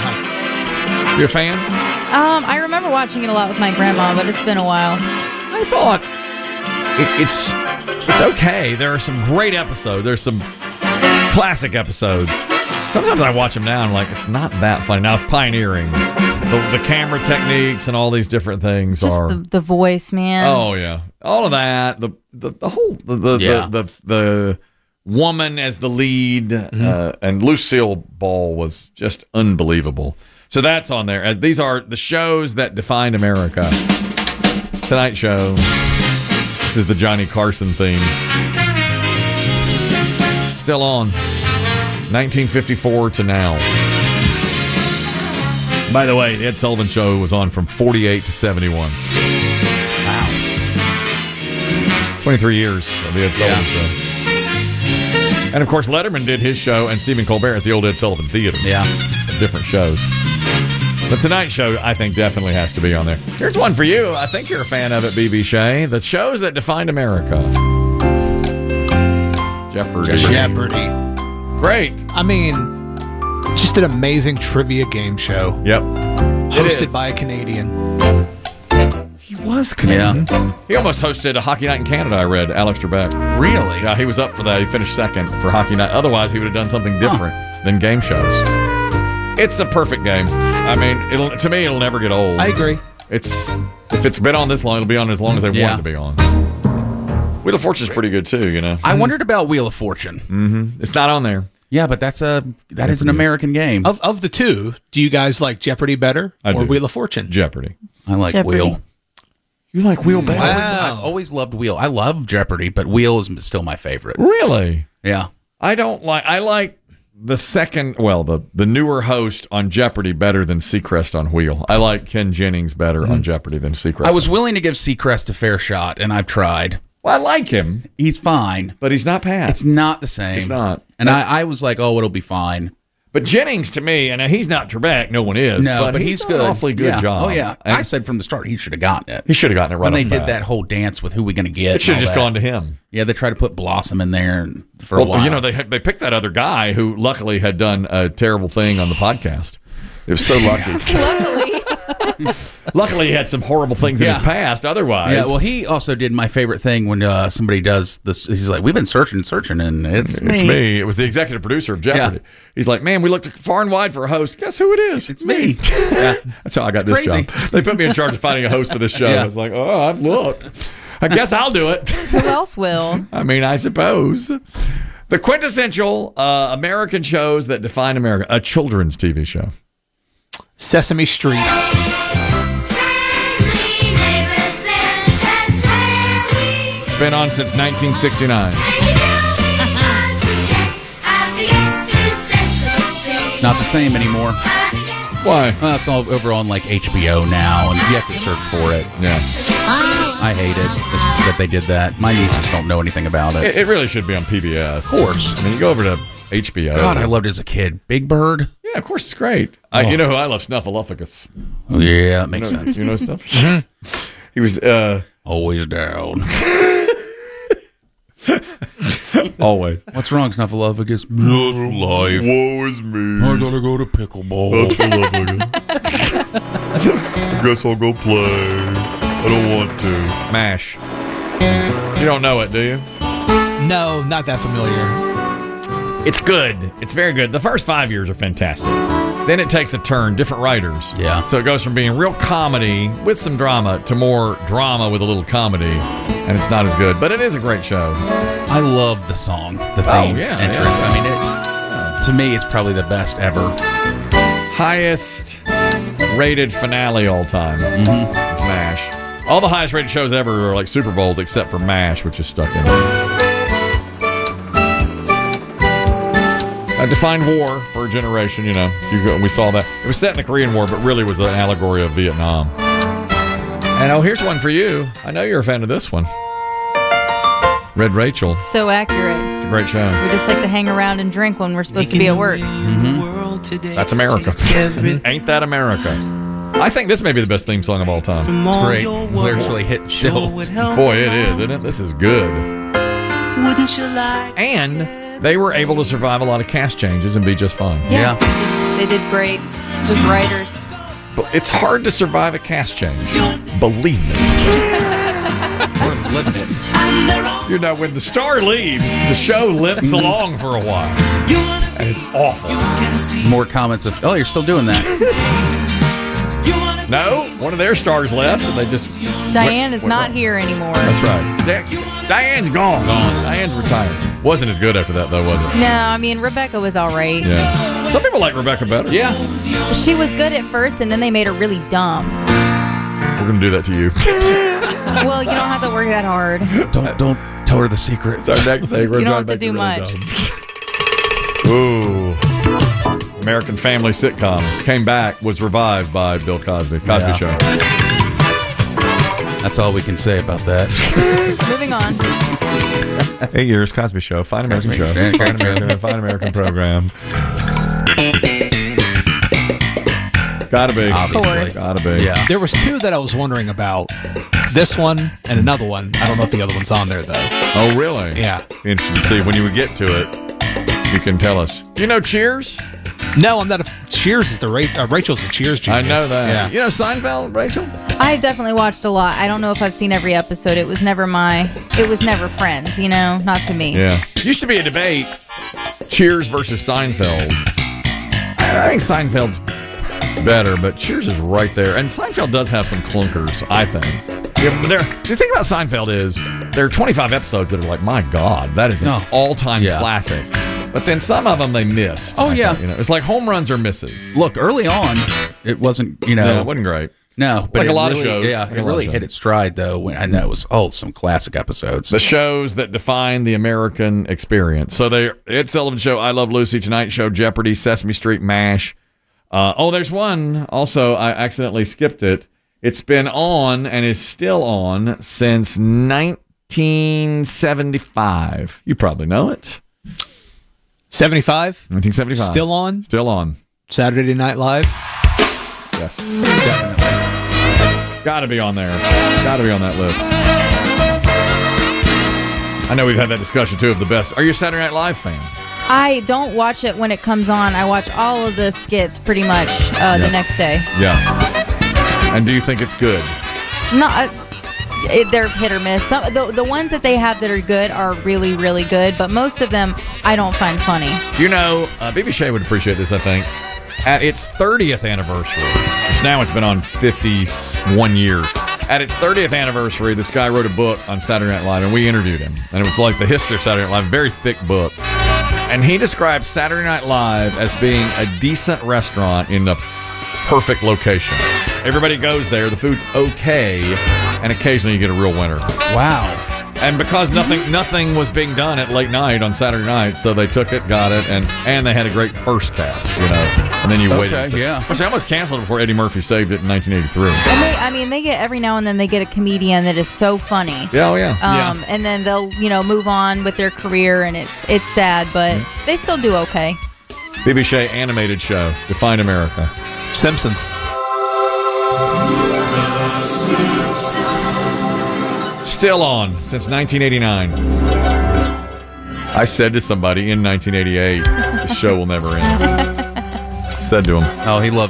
[SPEAKER 1] You a fan?
[SPEAKER 3] Um, I remember watching it a lot with my grandma, but it's been a while.
[SPEAKER 1] I thought it, it's it's okay. There are some great episodes. There's some classic episodes. Sometimes I watch them now and I'm like, it's not that funny. Now it's pioneering. The, the camera techniques and all these different things
[SPEAKER 3] Just
[SPEAKER 1] are.
[SPEAKER 3] the, the voice, man.
[SPEAKER 1] Oh yeah, all of that. The the, the whole the the,
[SPEAKER 2] Yeah.
[SPEAKER 1] the the the woman as the lead, uh, and Lucille Ball was just unbelievable. So that's on there. As these are the shows that defined America. Tonight Show. This is the Johnny Carson theme. Still on. nineteen fifty-four to now. By the way, the Ed Sullivan Show was on from forty-eight to seventy-one.
[SPEAKER 2] Wow.
[SPEAKER 1] twenty-three years of the Ed Sullivan Show. And, of course, Letterman did his show and Stephen Colbert at the old Ed Sullivan Theater.
[SPEAKER 2] Yeah.
[SPEAKER 1] Different shows. The Tonight Show, I think, definitely has to be on there. Here's one for you. I think you're a fan of it, B B. Shea. The shows that defined America. Jeopardy.
[SPEAKER 17] Jeopardy.
[SPEAKER 1] Great.
[SPEAKER 17] I mean, just an amazing trivia game show.
[SPEAKER 1] Yep.
[SPEAKER 17] Hosted by a Canadian.
[SPEAKER 1] He was Canadian. Yeah. He almost hosted a Hockey Night in Canada, I read, Alex Trebek.
[SPEAKER 2] Really?
[SPEAKER 1] Yeah, he was up for that. He finished second for Hockey Night. Otherwise, he would have done something different huh. than game shows. It's the perfect game. I mean, it'll to me, it'll never get old.
[SPEAKER 17] I agree.
[SPEAKER 1] It's if it's been on this long, it'll be on as long as they
[SPEAKER 2] Yeah.
[SPEAKER 1] want it to be on. Wheel of Fortune's pretty good too, you know.
[SPEAKER 2] I wondered about Wheel of Fortune.
[SPEAKER 1] Mm-hmm. It's not on there.
[SPEAKER 2] Yeah, but that's a that is an American game.
[SPEAKER 17] Of of the two, do you guys like Jeopardy better
[SPEAKER 1] I
[SPEAKER 17] or
[SPEAKER 1] do.
[SPEAKER 17] Wheel of Fortune?
[SPEAKER 1] Jeopardy.
[SPEAKER 2] I like
[SPEAKER 3] Jeopardy.
[SPEAKER 2] Wheel.
[SPEAKER 1] You like Wheel better?
[SPEAKER 2] I always, I've always loved Wheel. I love Jeopardy, but Wheel is still my favorite.
[SPEAKER 1] Really?
[SPEAKER 2] Yeah.
[SPEAKER 1] I don't like. I like the second. Well, the the newer host on Jeopardy better than Seacrest on Wheel. I like Ken Jennings better
[SPEAKER 2] Mm-hmm.
[SPEAKER 1] on Jeopardy than Seacrest.
[SPEAKER 2] I was willing to give Seacrest a fair shot, and I've tried.
[SPEAKER 1] Well, I like him.
[SPEAKER 2] He's fine,
[SPEAKER 1] but he's not Pat.
[SPEAKER 2] It's not the same.
[SPEAKER 1] It's not.
[SPEAKER 2] And I, I was like, oh, it'll be fine.
[SPEAKER 1] But Jennings, to me, and he's not Trebek. No one is.
[SPEAKER 2] No,
[SPEAKER 1] but,
[SPEAKER 2] but
[SPEAKER 1] he's,
[SPEAKER 2] he's
[SPEAKER 1] done
[SPEAKER 2] good.
[SPEAKER 1] an awfully good
[SPEAKER 2] Yeah.
[SPEAKER 1] job.
[SPEAKER 2] Oh yeah,
[SPEAKER 1] And
[SPEAKER 2] I said from the start he should have gotten it.
[SPEAKER 1] he should have gotten it right.
[SPEAKER 2] When they
[SPEAKER 1] off the
[SPEAKER 2] did
[SPEAKER 1] bat.
[SPEAKER 2] that whole dance with who we going to get,
[SPEAKER 1] It should have
[SPEAKER 2] and all
[SPEAKER 1] just
[SPEAKER 2] that.
[SPEAKER 1] gone to him.
[SPEAKER 2] Yeah, they tried to put Blossom in there and for a
[SPEAKER 1] Well,
[SPEAKER 2] while.
[SPEAKER 1] you know, they they picked that other guy who luckily had done a terrible thing on the podcast. It was so lucky.
[SPEAKER 3] Luckily.
[SPEAKER 1] Luckily, he had some horrible things in
[SPEAKER 2] Yeah.
[SPEAKER 1] his past. Otherwise,
[SPEAKER 2] Yeah, well, he also did my favorite thing when uh, somebody does this. He's like, "We've been searching, searching, and it's me."
[SPEAKER 1] It's me. It was the executive producer of Jeopardy.
[SPEAKER 2] Yeah.
[SPEAKER 1] He's like, man, we looked far and wide for a host. Guess who it is?
[SPEAKER 2] It's me.
[SPEAKER 1] Yeah, that's how I got
[SPEAKER 2] It's
[SPEAKER 1] this
[SPEAKER 2] crazy.
[SPEAKER 1] job. They put me in charge of finding a host for this show.
[SPEAKER 2] Yeah.
[SPEAKER 1] I was like, oh, I've looked. I guess I'll do it.
[SPEAKER 3] Who else will?
[SPEAKER 1] I mean, I suppose. The quintessential uh, American shows that define America. A children's T V show.
[SPEAKER 17] Sesame Street.
[SPEAKER 1] It's been on since nineteen sixty-nine.
[SPEAKER 2] It's not the same anymore.
[SPEAKER 1] Why?
[SPEAKER 2] Well, it's all over on like H B O now, and you have to search for it.
[SPEAKER 1] Yeah.
[SPEAKER 2] I hate it that they did that. My nieces don't know anything about it.
[SPEAKER 1] It, it really should be on P B S.
[SPEAKER 2] Of course.
[SPEAKER 1] I mean, you go over to H B O.
[SPEAKER 2] God, I loved it as a kid. Big Bird.
[SPEAKER 1] Yeah, of course, it's great. I,
[SPEAKER 2] Oh.
[SPEAKER 1] you know who I love? Snuffleupagus.
[SPEAKER 2] Oh, yeah, that makes
[SPEAKER 1] you know,
[SPEAKER 2] sense.
[SPEAKER 1] You know stuff? He was uh,
[SPEAKER 2] always down.
[SPEAKER 1] Always.
[SPEAKER 2] What's wrong, Snuffleupagus? Just life.
[SPEAKER 1] Woe is me.
[SPEAKER 2] I gotta go to pickleball.
[SPEAKER 1] I guess I'll go play. I don't want to. MASH. You don't know it, do you?
[SPEAKER 17] No, not that familiar.
[SPEAKER 1] It's good. It's very good. The first five years are fantastic. Then it takes a turn, different writers.
[SPEAKER 2] Yeah.
[SPEAKER 1] So it goes from being real comedy with some drama to more drama with a little comedy, and it's not as good. But it is a great show.
[SPEAKER 2] I love the song, the
[SPEAKER 1] Oh,
[SPEAKER 2] theme
[SPEAKER 1] yeah,
[SPEAKER 2] entrance.
[SPEAKER 1] yeah.
[SPEAKER 2] I mean, it, to me, it's probably the best ever.
[SPEAKER 1] Highest rated finale all time.
[SPEAKER 2] Mm-hmm.
[SPEAKER 1] It's MASH. All the highest rated shows ever are like Super Bowls except for MASH, which is stuck in there. Uh, defined war for a generation, you know. You go, we saw that. It was set in the Korean War, but really was an allegory of Vietnam. And oh, here's one for you. I know you're a fan of this one. Red Rachel.
[SPEAKER 3] So accurate.
[SPEAKER 1] It's a great show.
[SPEAKER 3] We just like to hang around and drink when we're supposed to be at work.
[SPEAKER 1] Mm-hmm. That's America. Ain't that America? I think this may be the best theme song of all time.
[SPEAKER 2] It's great. Literally hit still.
[SPEAKER 1] Boy, it is, isn't it? This is good.
[SPEAKER 8] Wouldn't you like?
[SPEAKER 1] And they were able to survive a lot of cast changes and be just fine.
[SPEAKER 3] Yeah. They did great as writers.
[SPEAKER 1] But it's hard to survive a cast change. Believe me. We're living it. You know, when the star leaves, the show limps along for a while. And it's awful.
[SPEAKER 2] More comments of, oh, you're still doing that.
[SPEAKER 1] No, one of their stars left, and they just...
[SPEAKER 3] Diane is
[SPEAKER 1] went
[SPEAKER 3] not
[SPEAKER 1] wrong.
[SPEAKER 3] here anymore.
[SPEAKER 1] That's right. Di- Diane's gone. Gone. Diane's retired. Wasn't as good after that, though, was it?
[SPEAKER 3] No, I mean, Rebecca was all right.
[SPEAKER 1] Yeah. Some people like Rebecca better.
[SPEAKER 2] Yeah.
[SPEAKER 3] She was good at first, and then they made her really dumb.
[SPEAKER 1] We're going to do that to you.
[SPEAKER 3] Well, you don't have to work that hard.
[SPEAKER 2] Don't don't tell her the secret.
[SPEAKER 1] It's our next thing. We're
[SPEAKER 3] You don't
[SPEAKER 1] trying
[SPEAKER 3] have to do
[SPEAKER 1] make
[SPEAKER 3] much.
[SPEAKER 1] you really dumb. Ooh. American Family sitcom. Came back, was revived by Bill Cosby. Cosby
[SPEAKER 2] Yeah.
[SPEAKER 1] Show.
[SPEAKER 2] That's all we can say about that.
[SPEAKER 3] Moving on.
[SPEAKER 1] Eight years, Cosby Show. Fine American
[SPEAKER 2] Cosby
[SPEAKER 1] Show.
[SPEAKER 2] Show.
[SPEAKER 1] Fine American, fine American program. Gotta be.
[SPEAKER 3] course.
[SPEAKER 1] Gotta be.
[SPEAKER 2] Yeah.
[SPEAKER 17] There was two that I was wondering about. This one and another one. I don't know if the other one's on there, though.
[SPEAKER 1] Oh, really?
[SPEAKER 17] Yeah.
[SPEAKER 1] Interesting to see. When you would get to it, you can tell us. Do you know Cheers?
[SPEAKER 17] No, I'm not a... Cheers is the... Ra- uh, Rachel's the Cheers genius.
[SPEAKER 1] I know that.
[SPEAKER 17] Yeah.
[SPEAKER 1] You know Seinfeld, Rachel?
[SPEAKER 3] I've definitely watched a lot. I don't know if I've seen every episode. It was never my... It was never Friends, you know? Not to me.
[SPEAKER 1] Yeah. Used to be a debate, Cheers versus Seinfeld. I think Seinfeld's better, but Cheers is right there. And Seinfeld does have some clunkers, I think. Yeah, but there, the thing about Seinfeld is there are twenty-five episodes that are like, my God, that is an
[SPEAKER 2] No.
[SPEAKER 1] all-time
[SPEAKER 2] Yeah.
[SPEAKER 1] classic. But then some of them they missed.
[SPEAKER 2] Oh,
[SPEAKER 1] I
[SPEAKER 2] yeah.
[SPEAKER 1] think, you know, it's like home runs or misses.
[SPEAKER 2] Look, early on, it wasn't, you know.
[SPEAKER 1] No, it wasn't great.
[SPEAKER 2] No, but
[SPEAKER 1] Like
[SPEAKER 2] it
[SPEAKER 1] a lot of
[SPEAKER 2] really-
[SPEAKER 1] shows.
[SPEAKER 2] Yeah,
[SPEAKER 1] Like a
[SPEAKER 2] it
[SPEAKER 1] lot
[SPEAKER 2] really
[SPEAKER 1] of
[SPEAKER 2] hit
[SPEAKER 1] shows.
[SPEAKER 2] its stride, though. When I know it was, oh, some classic episodes.
[SPEAKER 1] The shows that define the American experience. So they, Ed Sullivan Show, I Love Lucy, Tonight Show, Jeopardy, Sesame Street, MASH. Uh, oh, there's one. Also, I accidentally skipped it. It's been on and is still on since nineteen seventy-five. You probably know it.
[SPEAKER 17] seventy-five?
[SPEAKER 1] nineteen seventy-five.
[SPEAKER 17] Still on?
[SPEAKER 1] Still on.
[SPEAKER 17] Saturday Night Live?
[SPEAKER 1] Yes. Definitely. Got to be on there. Got to be on that list. I know we've had that discussion, too, of the best. Are you a Saturday Night Live fan?
[SPEAKER 3] I don't watch it when it comes on. I watch all of the skits pretty much uh, the
[SPEAKER 1] Yeah.
[SPEAKER 3] next day.
[SPEAKER 1] Yeah. And do you think it's good?
[SPEAKER 3] Not, uh, it, they're hit or miss. Some, the, the ones that they have that are good are really, really good, but most of them I don't find funny.
[SPEAKER 1] You know, uh, B B Shea would appreciate this, I think. At its thirtieth anniversary, which now it's been on fifty-one years. At its thirtieth anniversary, this guy wrote a book on Saturday Night Live, and we interviewed him. And it was like the history of Saturday Night Live, a very thick book. And he describes Saturday Night Live as being a decent restaurant in the perfect location. Everybody goes there. The food's okay, and occasionally you get a real winner.
[SPEAKER 17] Wow.
[SPEAKER 1] And because nothing nothing was being done at late night on Saturday night, so they took it, got it, and and they had a great first cast, you know. And then you waited.
[SPEAKER 2] Okay, yeah.
[SPEAKER 1] Which they almost canceled it before Eddie Murphy saved it in nineteen eighty-three.
[SPEAKER 9] And they, I mean, they get every now and then they get a comedian that is so funny.
[SPEAKER 1] Yeah, oh yeah.
[SPEAKER 9] Um,
[SPEAKER 1] yeah.
[SPEAKER 9] And then they'll, you know, move on with their career, and it's it's sad, but
[SPEAKER 1] Mm-hmm.
[SPEAKER 9] they still do okay.
[SPEAKER 1] B B Shea animated show, Define America.
[SPEAKER 17] Simpsons.
[SPEAKER 1] Still on since nineteen eighty-nine. I said to somebody in nineteen eighty-eight, the show will never end. Said to him.
[SPEAKER 2] Oh, he loved